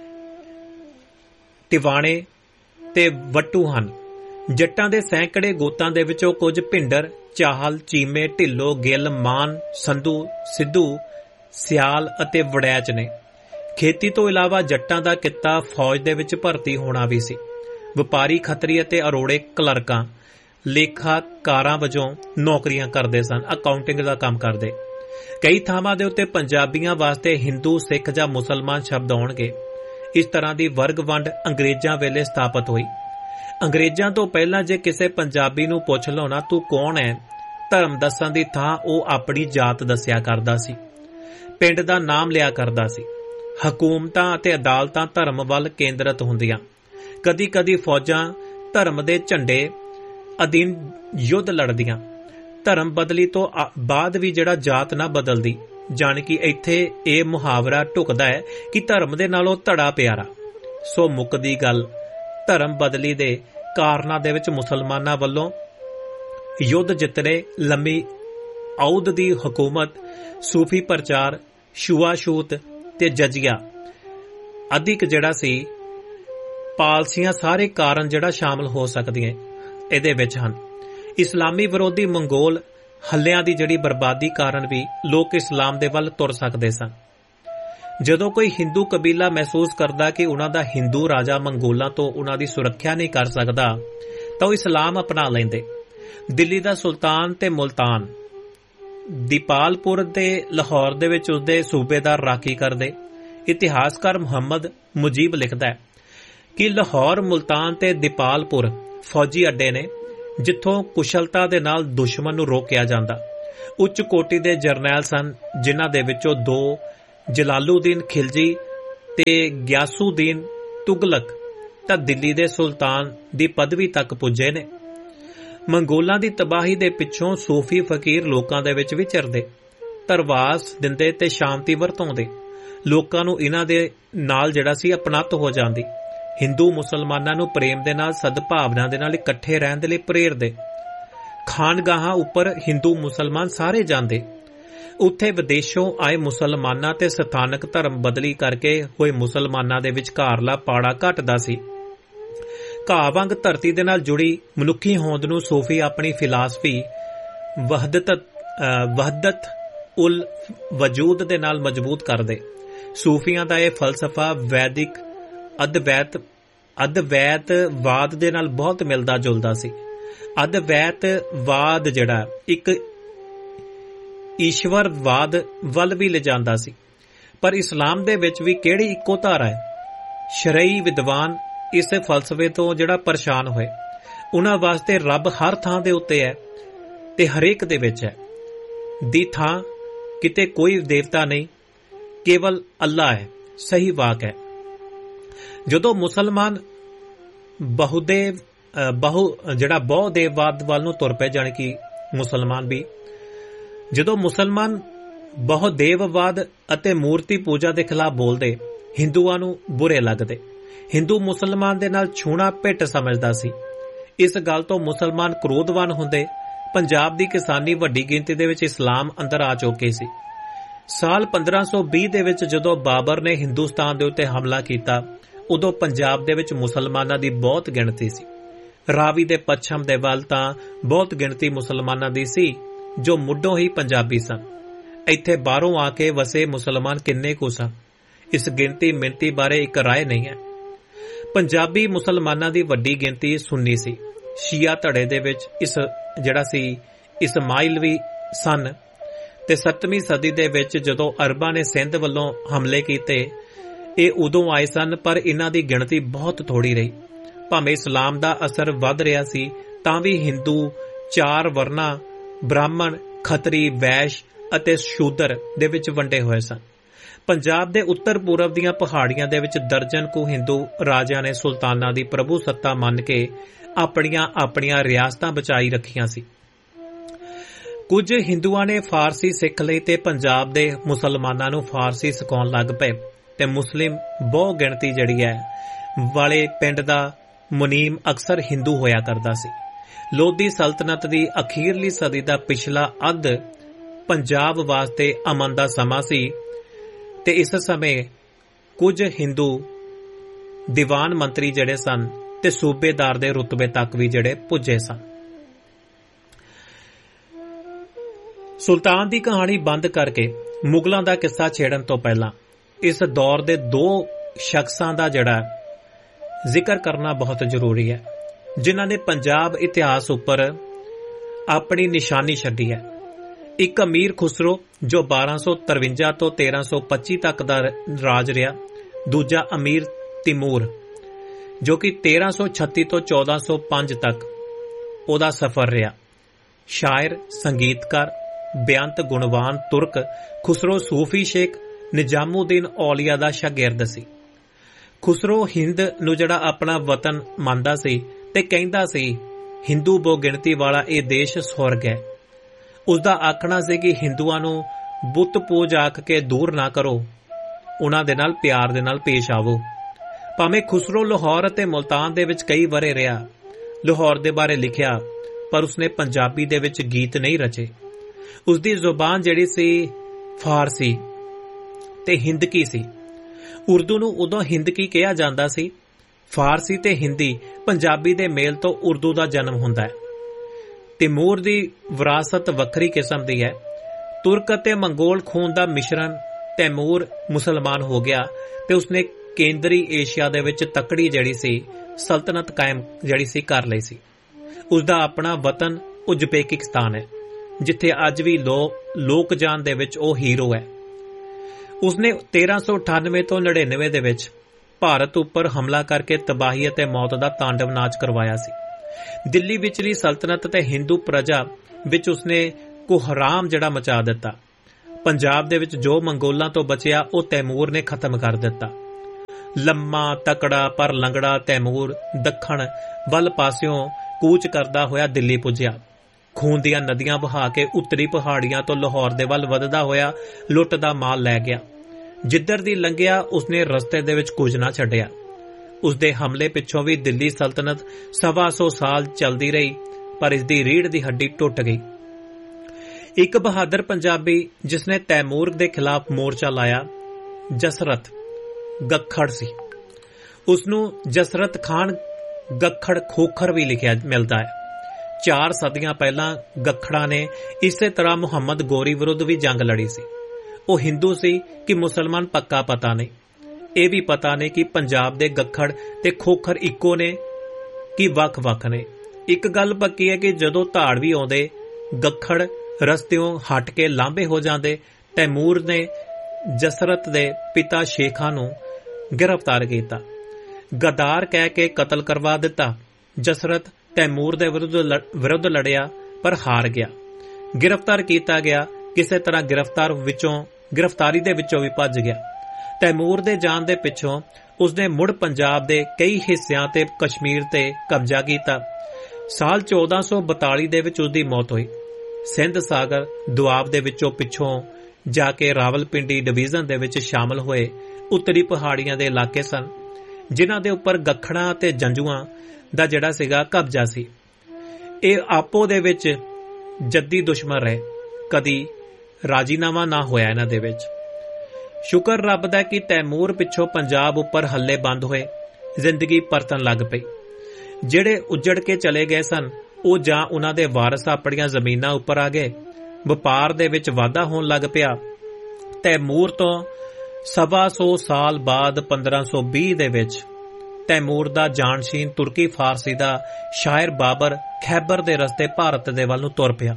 A: ਟਿਵਾਣੇ ਤੇ ਵੱਟੂ ਹਨ। ਜੱਟਾਂ ਦੇ ਸੈਂਕੜੇ ਗੋਤਾਂ ਦੇ ਵਿੱਚੋਂ ਕੁਝ ਭਿੰਡਰ, ਚਾਹਲ, ਚੀਮੇ, ਢਿੱਲੋਂ, ਗਿੱਲ, ਮਾਨ, ਸੰਧੂ, ਸਿੱਧੂ, ਸਿਆਲ ਅਤੇ ਵੜੈਚ ਨੇ। ਖੇਤੀ ਤੋਂ ਇਲਾਵਾ ਜੱਟਾਂ ਦਾ ਕਿੱਤਾ ਫੌਜ ਦੇ ਵਿੱਚ ਭਰਤੀ ਹੋਣਾ ਵੀ ਸੀ। ਵਪਾਰੀ, ਖੱਤਰੀ ਅਤੇ ਅਰੋੜੇ ਕਲਰਕਾਂ, ਲੇਖਾਕਾਰਾਂ ਵਜੋਂ ਨੌਕਰੀਆਂ ਕਰਦੇ ਸਨ, ਅਕਾਊਂਟਿੰਗ ਦਾ ਕੰਮ ਕਰਦੇ। ਕਈ ਥਾਵਾਂ ਦੇ ਉੱਤੇ ਪੰਜਾਬੀਆਂ ਵਾਸਤੇ ਹਿੰਦੂ, ਸਿੱਖ ਜਾਂ ਮੁਸਲਮਾਨ ਸ਼ਬਦ ਆਉਣਗੇ। ਇਸ ਤਰ੍ਹਾਂ ਦੀ ਵਰਗ ਵੰਡ ਅੰਗਰੇਜ਼ਾਂ ਵੇਲੇ ਸਥਾਪਿਤ ਹੋਈ। ਅੰਗਰੇਜ਼ਾਂ ਤੋਂ ਪਹਿਲਾਂ ਜੇ ਕਿਸੇ ਪੰਜਾਬੀ ਨੂੰ ਪੁੱਛ ਲਓ ਨਾ ਤੂੰ ਕੌਣ ਹੈ, ਧਰਮ ਦੱਸਣ ਦੀ ਥਾਂ ਉਹ ਆਪਣੀ ਜਾਤ ਦੱਸਿਆ ਕਰਦਾ ਸੀ, ਪਿੰਡ ਦਾ ਨਾਮ ਲਿਆ ਕਰਦਾ ਸੀ। ਹਕੂਮਤਾਂ ਅਤੇ ਅਦਾਲਤਾਂ ਧਰਮ ਵੱਲ ਕੇਂਦਰਿਤ ਹੁੰਦੀਆਂ। ਕਦੀ ਕਦੀ ਫੌਜਾਂ ਧਰਮ ਦੇ ਝੰਡੇ ਅਧੀਨ ਯੁੱਧ ਲੜਦੀਆਂ। ਧਰਮ ਬਦਲੀ ਤੋਂ ਬਾਅਦ ਵੀ ਜਿਹੜਾ ਜਾਤ ਨਾ ਬਦਲਦੀ, ਜਾਣੀ ਕਿ ਇੱਥੇ ਇਹ ਮੁਹਾਵਰਾ ਢੁਕਦਾ ਹੈ ਕਿ ਧਰਮ ਦੇ ਨਾਲੋਂ ਧੜਾ ਪਿਆਰਾ। ਸੋ ਮੁੱਕਦੀ ਗੱਲ, ਧਰਮ ਬਦਲੀ ਦੇ ਕਾਰਨਾਂ ਦੇ ਵਿੱਚ ਮੁਸਲਮਾਨਾਂ ਵੱਲੋਂ ਯੁੱਧ ਜਿੱਤਣੇ, ਲੰਮੀ ਅਉਧ ਦੀ ਹਕੂਮਤ, ਸੂਫੀ ਪ੍ਰਚਾਰ, ਛੂਆ-ਛੂਤ ਤੇ ਜਜ਼ੀਆ ਅਧਿਕ ਜਿਹੜਾ ਸੀ ਪਾਲਸੀਆਂ, ਸਾਰੇ ਕਾਰਨ ਜਿਹੜਾ ਸ਼ਾਮਲ ਹੋ ਸਕਦੀਆਂ ਇਹਦੇ ਵਿੱਚ ਹਨ। ਇਸਲਾਮੀ ਵਿਰੋਧੀ ਮੰਗੋਲ ਹੱਲਿਆਂ ਦੀ ਜਿਹੜੀ ਬਰਬਾਦੀ ਕਾਰਨ ਵੀ ਲੋਕ ਇਸਲਾਮ ਦੇ ਵੱਲ ਤੁਰ ਸਕਦੇ ਸਨ। ਜਦੋਂ ਕੋਈ ਹਿੰਦੂ ਕਬੀਲਾ ਮਹਿਸੂਸ ਕਰਦਾ ਕਿ ਉਹਨਾਂ ਦਾ ਹਿੰਦੂ ਰਾਜਾ ਮੰਗੋਲਾਂ ਤੋਂ ਉਹਨਾਂ ਦੀ ਸੁਰੱਖਿਆ ਨਹੀਂ ਕਰ ਸਕਦਾ ਤਾਂ ਉਹ ਇਸਲਾਮ ਅਪਣਾ ਲੈਂਦੇ। ਦਿੱਲੀ ਦਾ ਸੁਲਤਾਨ ਤੇ ਮੁਲਤਾਨ, ਦੀਪਾਲਪੁਰ ਤੇ ਲਾਹੌਰ ਦੇ ਵਿੱਚ ਉਸਦੇ ਸੂਬੇਦਾਰ ਰਾਖੀ ਕਰਦੇ। ਇਤਿਹਾਸਕਾਰ ਮੁਹੰਮਦ ਮੁਜੀਬ ਲਿਖਦਾ ਹੈ ਕਿ ਲਾਹੌਰ, ਮੁਲਤਾਨ ਤੇ ਦੀਪਾਲਪੁਰ ਫੌਜੀ ਅੱਡੇ ਨੇ ਜਿੱਥੋਂ ਕੁਸ਼ਲਤਾ ਦੇ ਨਾਲ ਦੁਸ਼ਮਣ ਨੂੰ ਰੋਕਿਆ ਜਾਂਦਾ। ਉੱਚ ਕੋਟੀ ਦੇ ਜਰਨੈਲ ਸਨ, ਜਿਨ੍ਹਾਂ ਦੇ ਵਿੱਚੋਂ ਦੋ ਜਲਾਲੂਦੀਨ ਖਿਲਜੀ ਤੇ ਗਿਆਸੂਦੀਨ ਤੁਗਲਕ ਤਾਂ ਦਿੱਲੀ ਦੇ ਸੁਲਤਾਨ ਦੀ ਪਦਵੀ ਤੱਕ ਪੁੱਜੇ ਨੇ। ਮੰਗੋਲਾਂ ਦੀ ਤਬਾਹੀ ਦੇ ਪਿੱਛੋਂ ਸੂਫੀ ਫਕੀਰ ਲੋਕਾਂ ਦੇ ਵਿੱਚ ਵਿਚਰਦੇ, ਧਰਵਾਸ ਦਿੰਦੇ ਤੇ ਸ਼ਾਂਤੀ ਵਰਤਾਉਂਦੇ। ਲੋਕਾਂ ਨੂੰ ਇਹਨਾਂ ਦੇ ਨਾਲ ਜਿਹੜਾ ਸੀ ਅਪਣੱਤ ਹੋ ਜਾਂਦੀ। ਹਿੰਦੂ ਮੁਸਲਮਾਨਾਂ ਨੂੰ ਪ੍ਰੇਮ ਦੇ ਨਾਲ, ਸਦਭਾਵਨਾ ਦੇ ਨਾਲ ਇਕੱਠੇ ਰਹਿਣ ਦੇ ਲਈ ਪ੍ਰੇਰਦੇ। ਖਾਨਗਾਹਾਂ ਉੱਪਰ ਹਿੰਦੂ ਮੁਸਲਮਾਨ ਸਾਰੇ ਜਾਂਦੇ। ਉੱਥੇ ਵਿਦੇਸ਼ੋਂ ਆਏ ਮੁਸਲਮਾਨਾਂ ਤੇ ਸਥਾਨਕ ਧਰਮ ਬਦਲੀ ਕਰਕੇ ਹੋਏ ਮੁਸਲਮਾਨਾਂ ਦੇ ਵਿਚਕਾਰਲਾ ਪਾੜਾ ਘਟਦਾ ਸੀ। ਘਾਹ ਵਾਂਗ ਧਰਤੀ ਦੇ ਨਾਲ ਜੁੜੀ ਮਨੁੱਖੀ ਹੋਂਦ ਨੂੰ ਸੂਫੀ ਆਪਣੀ ਫਿਲਾਸਫੀ ਵਹਦਤ ਵਹਦਤ ਉਲ ਵਜੂਦ ਦੇ ਨਾਲ ਮਜ਼ਬੂਤ ਕਰਦੇ। ਸੂਫੀਆਂ ਦਾ ਇਹ ਫਲਸਫਾ ਵੈਦਿਕ ਅਦਵੈਤ ਅਦਵੈਤਵਾਦ ਦੇ ਨਾਲ ਬਹੁਤ ਮਿਲਦਾ ਜੁਲਦਾ ਸੀ। ਅਦਵੈਤਵਾਦ ਜਿਹੜਾ ਇੱਕ ਈਸ਼ਵਰਵਾਦ ਵੱਲ ਵੀ ਲਿਜਾਂਦਾ ਸੀ। ਪਰ ਇਸਲਾਮ ਦੇ ਵਿੱਚ ਵੀ ਕਿਹੜੀ ਇੱਕੋ ਧਾਰਾ ਹੈ? ਸ਼ਰਈ ਵਿਦਵਾਨ इस फलसफे तो जिहड़ा परेशान होए, उन्हां वास्ते रब हर थां दे उत्ते है ते हरेक दे विच है। दी थां किते कोई देवता नहीं, केवल अल्लाह है। सही वाक है। जदों मुसलमान बहुदेव बहु जिहड़ा बहुदेववाद वाल नूं तुर पे, जाने कि मुसलमान भी जदों मुसलमान बहुदेववाद अते मूर्ति पूजा के खिलाफ बोलते, हिंदुआं नूं बुरे लगदे। हिंदू मुसलमान दे नाल छूणा भिट समझदा सी। इस गल तो मुसलमान क्रोधवान हुंदे। पंजाब दी किसानी वड्डी गिणती दे विच इस्लाम अंदर आ चुके सी। साल पंद्रह सौ बीस दे विच जदों बाबर ने हिंदुस्तान दे उत्ते हमला कीता, उदों पंजाब दे विच मुसलमानां दी बहुत गिणती सी। रावी दे पच्छम दे वल तां बहुत गिणती मुसलमानां दी सी जो मुੱਢੋਂ ही पंजाबी सन। ਇੱਥੇ ਬਾਹਰੋਂ आ के वसे मुसलमान किन्ने कुछ सन, इस गिणती मिणती बारे एक राय नहीं है। पंजाबी मुसलमानां दी वड्डी गिणती सुन्नी सी। शिया धड़े दे विच इस जिहड़ा सी इस्माइल भी सन ते सतवीं सदी दे विच जदों अरबां ने सिंध वल्लों हमले कीते, ਇਹ उदों आए सन, पर इन्हां दी गिणती बहुत थोड़ी रही। भावें इस्लाम दा असर वध रिहा सी तां भी हिंदू चार वरना ब्राह्मण, खतरी, वैश ਅਤੇ ਸ਼ੂਦਰ ਦੇ ਵਿੱਚ ਵੰਡੇ ਹੋਏ ਸਨ। ਪੰਜਾਬ ਦੇ ਉੱਤਰ ਪੂਰਬ ਦੀਆਂ ਪਹਾੜੀਆਂ ਦੇ ਵਿੱਚ ਦਰਜਨ ਕੁ ਹਿੰਦੂ ਰਾਜਿਆਂ ਨੇ ਸੁਲਤਾਨਾਂ ਦੀ ਪ੍ਰਭੂ ਸੱਤਾ ਮੰਨ ਕੇ ਆਪਣੀਆਂ ਆਪਣੀਆਂ ਰਿਆਸਤਾਂ ਬਚਾਈ ਰੱਖੀਆਂ ਸੀ। ਕੁਝ ਹਿੰਦੂਆਂ ਨੇ ਫਾਰਸੀ ਸਿੱਖ ਲਈ ਤੇ ਪੰਜਾਬ ਦੇ ਮੁਸਲਮਾਨਾਂ ਨੂੰ ਫਾਰਸੀ ਸਿਖਾਉਣ ਲੱਗ ਪਏ ਤੇ ਮੁਸਲਿਮ ਬਹੁ ਗਿਣਤੀ ਜਿਹੜੀ ਹੈ ਵਾਲੇ ਪਿੰਡ ਦਾ ਮੁਨੀਮ ਅਕਸਰ ਹਿੰਦੂ ਹੋਇਆ ਕਰਦਾ ਸੀ। ਲੋਧੀ ਸਲਤਨਤ ਦੀ ਅਖੀਰਲੀ ਸਦੀ ਦਾ ਪਿਛਲਾ ਅੱਧ पंजाब वास्ते अमन दा समा सी ते इस समय कुछ हिंदू दीवान मंत्री जड़े सन ते सूबेदार दे रुतबे तक भी जड़े पुजे सन। सुल्तान दी कहानी बंद करके मुगलों दा किस्सा छेड़न तो पहला इस दौर दे दो शख्सां दा जड़ा जिक्र करना बहुत जरूरी है, जिन्हां ने पंजाब इतिहास उपर अपनी निशानी छड्डी है। एक अमीर खुसरो जो बारह सौ तरवंजा तो तेरह सौ पच्ची तक दा राज रहा, दूजा अमीर तिमूर जो कि तेरह सौ छत्ती तो चौदह सौ पांच तक ओदा सफर रहा। शायर, संगीतकार, बेअंत गुणवान तुर्क खुसरो सूफी शेख निजामुद्दीन औलिया दा शागिर्द सी। खुसरो हिंद नूं जिहड़ा अपना वतन मनदा सी ते कहिंदा सी हिंदू बहुगिणती वाला ये देश स्वर्ग है। उसका आखना सी कि हिंदुआं नूं बुत पूज आख के दूर ना करो, उन्हां दे नाल प्यार दे नाल पेश आवो। भावें खुसरो लाहौर अते मुल्तान दे विच कई वरे रहा, लाहौर दे बारे लिखिया, पर उसने पंजाबी दे विच गीत नहीं रचे। उसदी जुबान जिहड़ी सी फारसी ते हिंदकी सी। उर्दू नूं उदों हिंदकी कहा जांदा सी। फारसी ते हिंदी पंजाबी दे मेल तो उर्दू दा जन्म हुंदा है। तिमूर दी विरासत वक्री किस्म दी है। तुर्क अते मंगोल खून दा मिश्रण तैमूर मुसलमान हो गया ते उसने केंद्री एशिया दे विच तकड़ी जड़ी सी सल्तनत कायम जड़ी सी कर लई सी। उसदा अपना वतन उज़बेकिस्तान है, जिथे अज भी लो लोक जान दे विच ओ हीरो है। उसने तेरह सौ अठानवे तो नड़िनवे दे विच भारत उपर हमला करके तबाही अते मौत दा तांडव नाच करवाया सी। दिल्ली विचली सल्तनत ते हिंदू प्रजा विच उसने कोहराम जड़ा मचा दिता। पंजाब दे विच जो मंगोलां तो बचिया ओ तैमूर ने खत्म कर दिता। लम्मा तकड़ा पर लंगड़ा तैमूर दखण वल पासियों कूच करदा होया दिल्ली पुज्या। खून दियां नदियां बहा के उत्तरी पहाड़ियां तो लाहौर दे वल वधदा होया लुट दा माल लै गया। जिधर दी लंघिया उसने रस्ते दे विच कुछ ना छड्डिया। उसदे हमले पिछों भी दिल्ली सल्तनत सवा सौ साल चलदी रही, पर इसदी रीढ़ दी हड्डी टुट गई। एक बहादुर पंजाबी जिसने तैमूर दे खिलाफ मोर्चा लाया जसरत गखड़ सी। उसनूं जसरत खान गखड़ खोखर भी लिखिया मिलदा है। चार सदियां पहला गखड़ा ने इसे तरह मुहम्मद गोरी विरुद्ध भी जंग लड़ी सी। वो हिंदू सी कि मुसलमान पक्का पता नहीं। ਇਹ भी पता नहीं कि पंजाब दे गखड़ ते खोखर इक्को ने कि वख वख ने। एक गल पक्की है कि जदों धाड़वी आउंदे गखड़ रस्तियों हट के लांभे हो जाते। तैमूर ने जसरत दे पिता शेखा नूं गिरफ्तार किया। ਗਦਾਰ ਕਹਿ ਕੇ ਕਤਲ ਕਰਵਾ ਦਿੱਤਾ। ਜਸਰਤ ਤੈਮੂਰ ਦੇ ਵਿਰੁੱਧ ਵਿਰੁੱਧ ਲੜਿਆ ਪਰ ਹਾਰ ਗਿਆ, ਗ੍ਰਿਫਤਾਰ ਕੀਤਾ ਗਿਆ। ਕਿਸੇ ਤਰ੍ਹਾਂ ਗ੍ਰਿਫਤਾਰ ਵਿੱਚੋਂ ਗ੍ਰਿਫਤਾਰੀ ਦੇ ਵਿੱਚੋਂ ਵੀ ਭੱਜ ਗਿਆ। ਤੈਮੂਰ ਦੇ ਜਾਣ ਦੇ ਪਿੱਛੋਂ ਉਸਨੇ ਮੁੜ ਪੰਜਾਬ ਦੇ ਕਈ ਹਿੱਸਿਆਂ ਤੇ ਕਸ਼ਮੀਰ ਤੇ ਕਬਜ਼ਾ ਕੀਤਾ। ਸਾਲ ਚੌਦਾਂ ਸੌ ਬਤਾਲੀ ਦੇ ਵਿੱਚ ਉਸਦੀ ਮੌਤ ਹੋਈ। ਸਿੰਧ ਸਾਗਰ ਦੁਆਬ ਦੇ ਵਿੱਚੋਂ ਪਿੱਛੋਂ ਜਾ ਕੇ ਰਾਵਲਪਿੰਡੀ ਡਿਵੀਜ਼ਨ ਦੇ ਵਿੱਚ ਸ਼ਾਮਲ ਹੋਏ ਉੱਤਰੀ ਪਹਾੜੀਆਂ ਦੇ ਇਲਾਕੇ ਸਨ, ਜਿਨ੍ਹਾਂ ਦੇ ਉੱਪਰ ਗੱਖੜਾਂ ਤੇ ਜੰਜੂਆਂ ਦਾ ਜਿਹੜਾ ਸੀਗਾ ਕਬਜ਼ਾ ਸੀ। ਇਹ ਆਪੋ ਦੇ ਵਿੱਚ ਜੱਦੀ ਦੁਸ਼ਮਣ ਰਹੇ, ਕਦੀ ਰਾਜੀਨਾਮਾ ਨਾ ਹੋਇਆ ਇਹਨਾਂ ਦੇ ਵਿੱਚ। ਸ਼ੁਕਰ ਰੱਬ ਦਾ ਕਿ ਤੈਮੂਰ ਪਿੱਛੋਂ ਪੰਜਾਬ ਉੱਪਰ ਹੱਲੇ ਬੰਦ ਹੋਏ, ਜ਼ਿੰਦਗੀ ਪਰਤਣ ਲੱਗ ਪਈ। ਜਿਹੜੇ ਉੱਜੜ ਕੇ ਚਲੇ ਗਏ ਸਨ ਉਹ ਜਾਂ ਉਹਨਾਂ ਦੇ ਵਾਰਸ ਆਪਣੀਆਂ ਜ਼ਮੀਨਾਂ ਉੱਪਰ ਆ ਗਏ, ਵਪਾਰ ਦੇ ਵਿੱਚ ਵਾਧਾ ਹੋਣ ਲੱਗ ਪਿਆ। ਤੈਮੂਰ ਤੋਂ ਸਵਾ ਸੌ ਸਾਲ ਬਾਅਦ ਪੰਦਰਾਂ ਸੌ ਵੀਹ ਦੇ ਵਿੱਚ ਤੈਮੂਰ ਦਾ ਜਾਨਸ਼ੀਨ ਤੁਰਕੀ ਫਾਰਸੀ ਦਾ ਸ਼ਾਇਰ ਬਾਬਰ ਖੈਬਰ ਦੇ ਰਸਤੇ ਭਾਰਤ ਦੇ ਵੱਲ ਨੂੰ ਤੁਰ ਪਿਆ।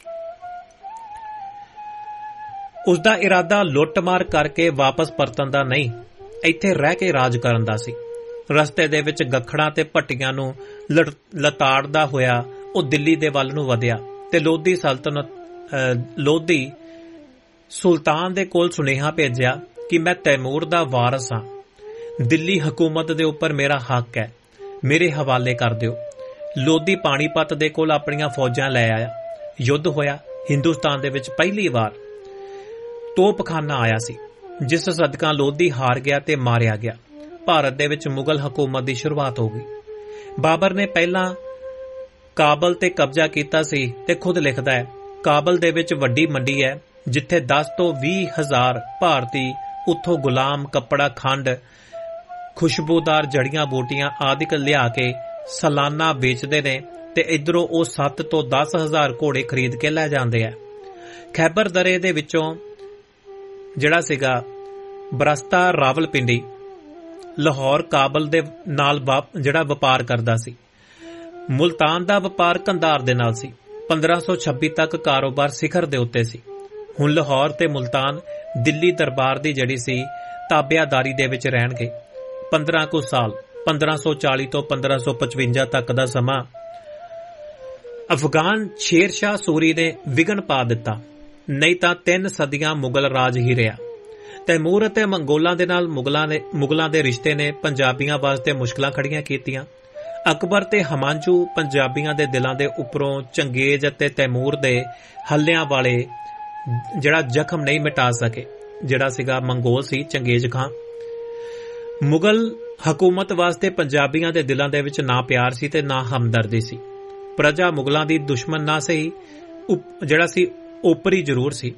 A: ਉਸਦਾ ਇਰਾਦਾ ਲੁੱਟ-ਮਾਰ ਕਰਕੇ ਵਾਪਸ ਪਰਤਣ ਦਾ ਨਹੀਂ, ਇੱਥੇ ਰਹਿ ਕੇ ਰਾਜ ਕਰਨ ਦਾ ਸੀ। ਰਸਤੇ ਦੇ ਵਿੱਚ ਗੱਖੜਾਂ ਤੇ ਭੱਟੀਆਂ ਨੂੰ ਲਤਾੜਦਾ ਹੋਇਆ ਉਹ ਦਿੱਲੀ ਦੇ ਵੱਲ ਨੂੰ ਵਧਿਆ ਤੇ ਲੋਧੀ ਸਲਤਨਤ ਲੋਧੀ ਸੁਲਤਾਨ ਦੇ ਕੋਲ ਸੁਨੇਹਾ ਭੇਜਿਆ ਕਿ ਮੈਂ ਤੈਮੂਰ ਦਾ ਵਾਰਸ ਹਾਂ, ਦਿੱਲੀ ਹਕੂਮਤ ਦੇ ਉੱਪਰ ਮੇਰਾ ਹੱਕ ਹੈ, ਮੇਰੇ ਹਵਾਲੇ ਕਰ ਦਿਓ। ਲੋਧੀ ਪਾਣੀਪਤ ਦੇ ਕੋਲ ਆਪਣੀਆਂ ਫੌਜਾਂ ਲੈ ਆਇਆ। ਯੁੱਧ ਹੋਇਆ। ਹਿੰਦੁਸਤਾਨ ਦੇ ਵਿੱਚ ਪਹਿਲੀ ਵਾਰ ਤੋਪਖਾਨਾ ਆਇਆ ਸੀ, ਜਿਸ ਸਦਕਾ ਲੋਧੀ ਹਾਰ ਗਿਆ ਤੇ ਮਾਰਿਆ ਗਿਆ। ਭਾਰਤ ਦੇ ਵਿੱਚ ਮੁਗਲ ਹਕੂਮਤ ਦੀ ਸ਼ੁਰੂਆਤ ਹੋ ਗਈ। ਬਾਬਰ ਨੇ ਪਹਿਲਾਂ ਕਾਬਲ ਤੇ ਕਬਜ਼ਾ ਕੀਤਾ ਸੀ ਤੇ ਖੁਦ ਲਿਖਦਾ ਹੈ, ਕਾਬਲ ਦੇ ਵਿੱਚ ਵੱਡੀ ਮੰਡੀ ਹੈ ਜਿੱਥੇ ਦਸ ਤੋਂ ਵੀਹ ਹਜ਼ਾਰ ਭਾਰਤੀ ਉੱਥੋਂ ਗੁਲਾਮ, ਕੱਪੜਾ, ਖੰਡ, ਖੁਸ਼ਬੂਦਾਰ ਜੜੀਆਂ ਬੂਟੀਆਂ ਆਦਿਕ ਲਿਆ ਕੇ ਸਾਲਾਨਾ ਵੇਚਦੇ ਨੇ ਤੇ ਇਧਰੋਂ ਉਹ ਸੱਤ ਤੋਂ ਦਸ ਹਜ਼ਾਰ ਘੋੜੇ ਖਰੀਦ ਕੇ ਲੈ ਜਾਂਦੇ ਆ। ਖੈਬਰ ਦਰੇ ਦੇ ਵਿੱਚੋਂ ਜਿਹੜਾ ਸੀਗਾ ਬਰਸਤਾ ਰਾਵਲਪਿੰਡੀ ਲਾਹੌਰ ਕਾਬਲ ਦੇ ਨਾਲ ਜਿਹੜਾ ਵਪਾਰ ਕਰਦਾ ਸੀ। ਮੁਲਤਾਨ ਦਾ ਵਪਾਰ ਕੰਧਾਰ ਦੇ ਨਾਲ ਸੀ। ਪੰਦਰਾਂ ਸੌ ਛੱਬੀ ਤੱਕ ਕਾਰੋਬਾਰ ਸਿਖਰ ਦੇ ਉੱਤੇ ਸੀ। ਹੁਣ ਲਾਹੌਰ ਤੇ ਮੁਲਤਾਨ ਦਿੱਲੀ ਦਰਬਾਰ ਦੀ ਜਿਹੜੀ ਸੀ ਤਾਬਿਆਦਾਰੀ ਦੇ ਵਿੱਚ ਰਹਿਣਗੇ। ਪੰਦਰਾਂ ਕੁ ਸਾਲ ਪੰਦਰਾਂ ਸੌ ਚਾਲੀ ਤੋਂ ਪੰਦਰਾਂ ਸੌ ਪਚਵੰਜਾ ਤੱਕ ਦਾ ਸਮਾਂ ਅਫਗਾਨ ਸ਼ੇਰ ਸ਼ਾਹ ਸੂਰੀ ਨੇ ਵਿਘਨ ਪਾ ਦਿੱਤਾ, ਨਹੀਂ ਤਾਂ ਤਿੰਨ ਸਦੀਆਂ ਮੁਗਲ ਰਾਜ ਹੀ ਰਿਹਾ। ਤੈਮੂਰ ਅਤੇ ਮੰਗੋਲਾਂ ਦੇ ਨਾਲ ਮੁਗਲਾਂ ਨੇ ਮੁਗਲਾਂ ਦੇ ਰਿਸ਼ਤੇ ਨੇ ਪੰਜਾਬੀਆਂ ਵਾਸਤੇ ਮੁਸ਼ਕਲਾਂ ਖੜੀਆਂ ਕੀਤੀਆਂ। ਅਕਬਰ ਤੇ ਹਮਾਂਜੂ ਪੰਜਾਬੀਆਂ ਦੇ ਦਿਲਾਂ ਦੇ ਉੱਪਰੋਂ ਚੰਗੇਜ਼ ਅਤੇ ਤੈਮੂਰ ਦੇ ਹੱਲਿਆਂ ਵਾਲੇ ਜਿਹੜਾ ਜ਼ਖਮ ਨਹੀਂ ਮਿਟਾ ਸਕੇ, ਜਿਹੜਾ ਸੀਗਾ ਮੰਗੋਲ ਸੀ ਚੰਗੇਜ਼ ਖਾਂ। ਮੁਗਲ ਹਕੂਮਤ ਵਾਸਤੇ ਪੰਜਾਬੀਆਂ ਦੇ ਦਿਲਾਂ ਦੇ ਵਿੱਚ ਨਾ ਪਿਆਰ ਸੀ ਤੇ ਨਾ ਹਮਦਰਦੀ ਸੀ। ਪ੍ਰਜਾ ਮੁਗਲਾਂ ਦੀ ਦੁਸ਼ਮਣ ਨਾ ਸਹੀ, ਜਿਹੜਾ ਸੀ ਓਪਰੀ ਜ਼ਰੂਰ ਸੀ।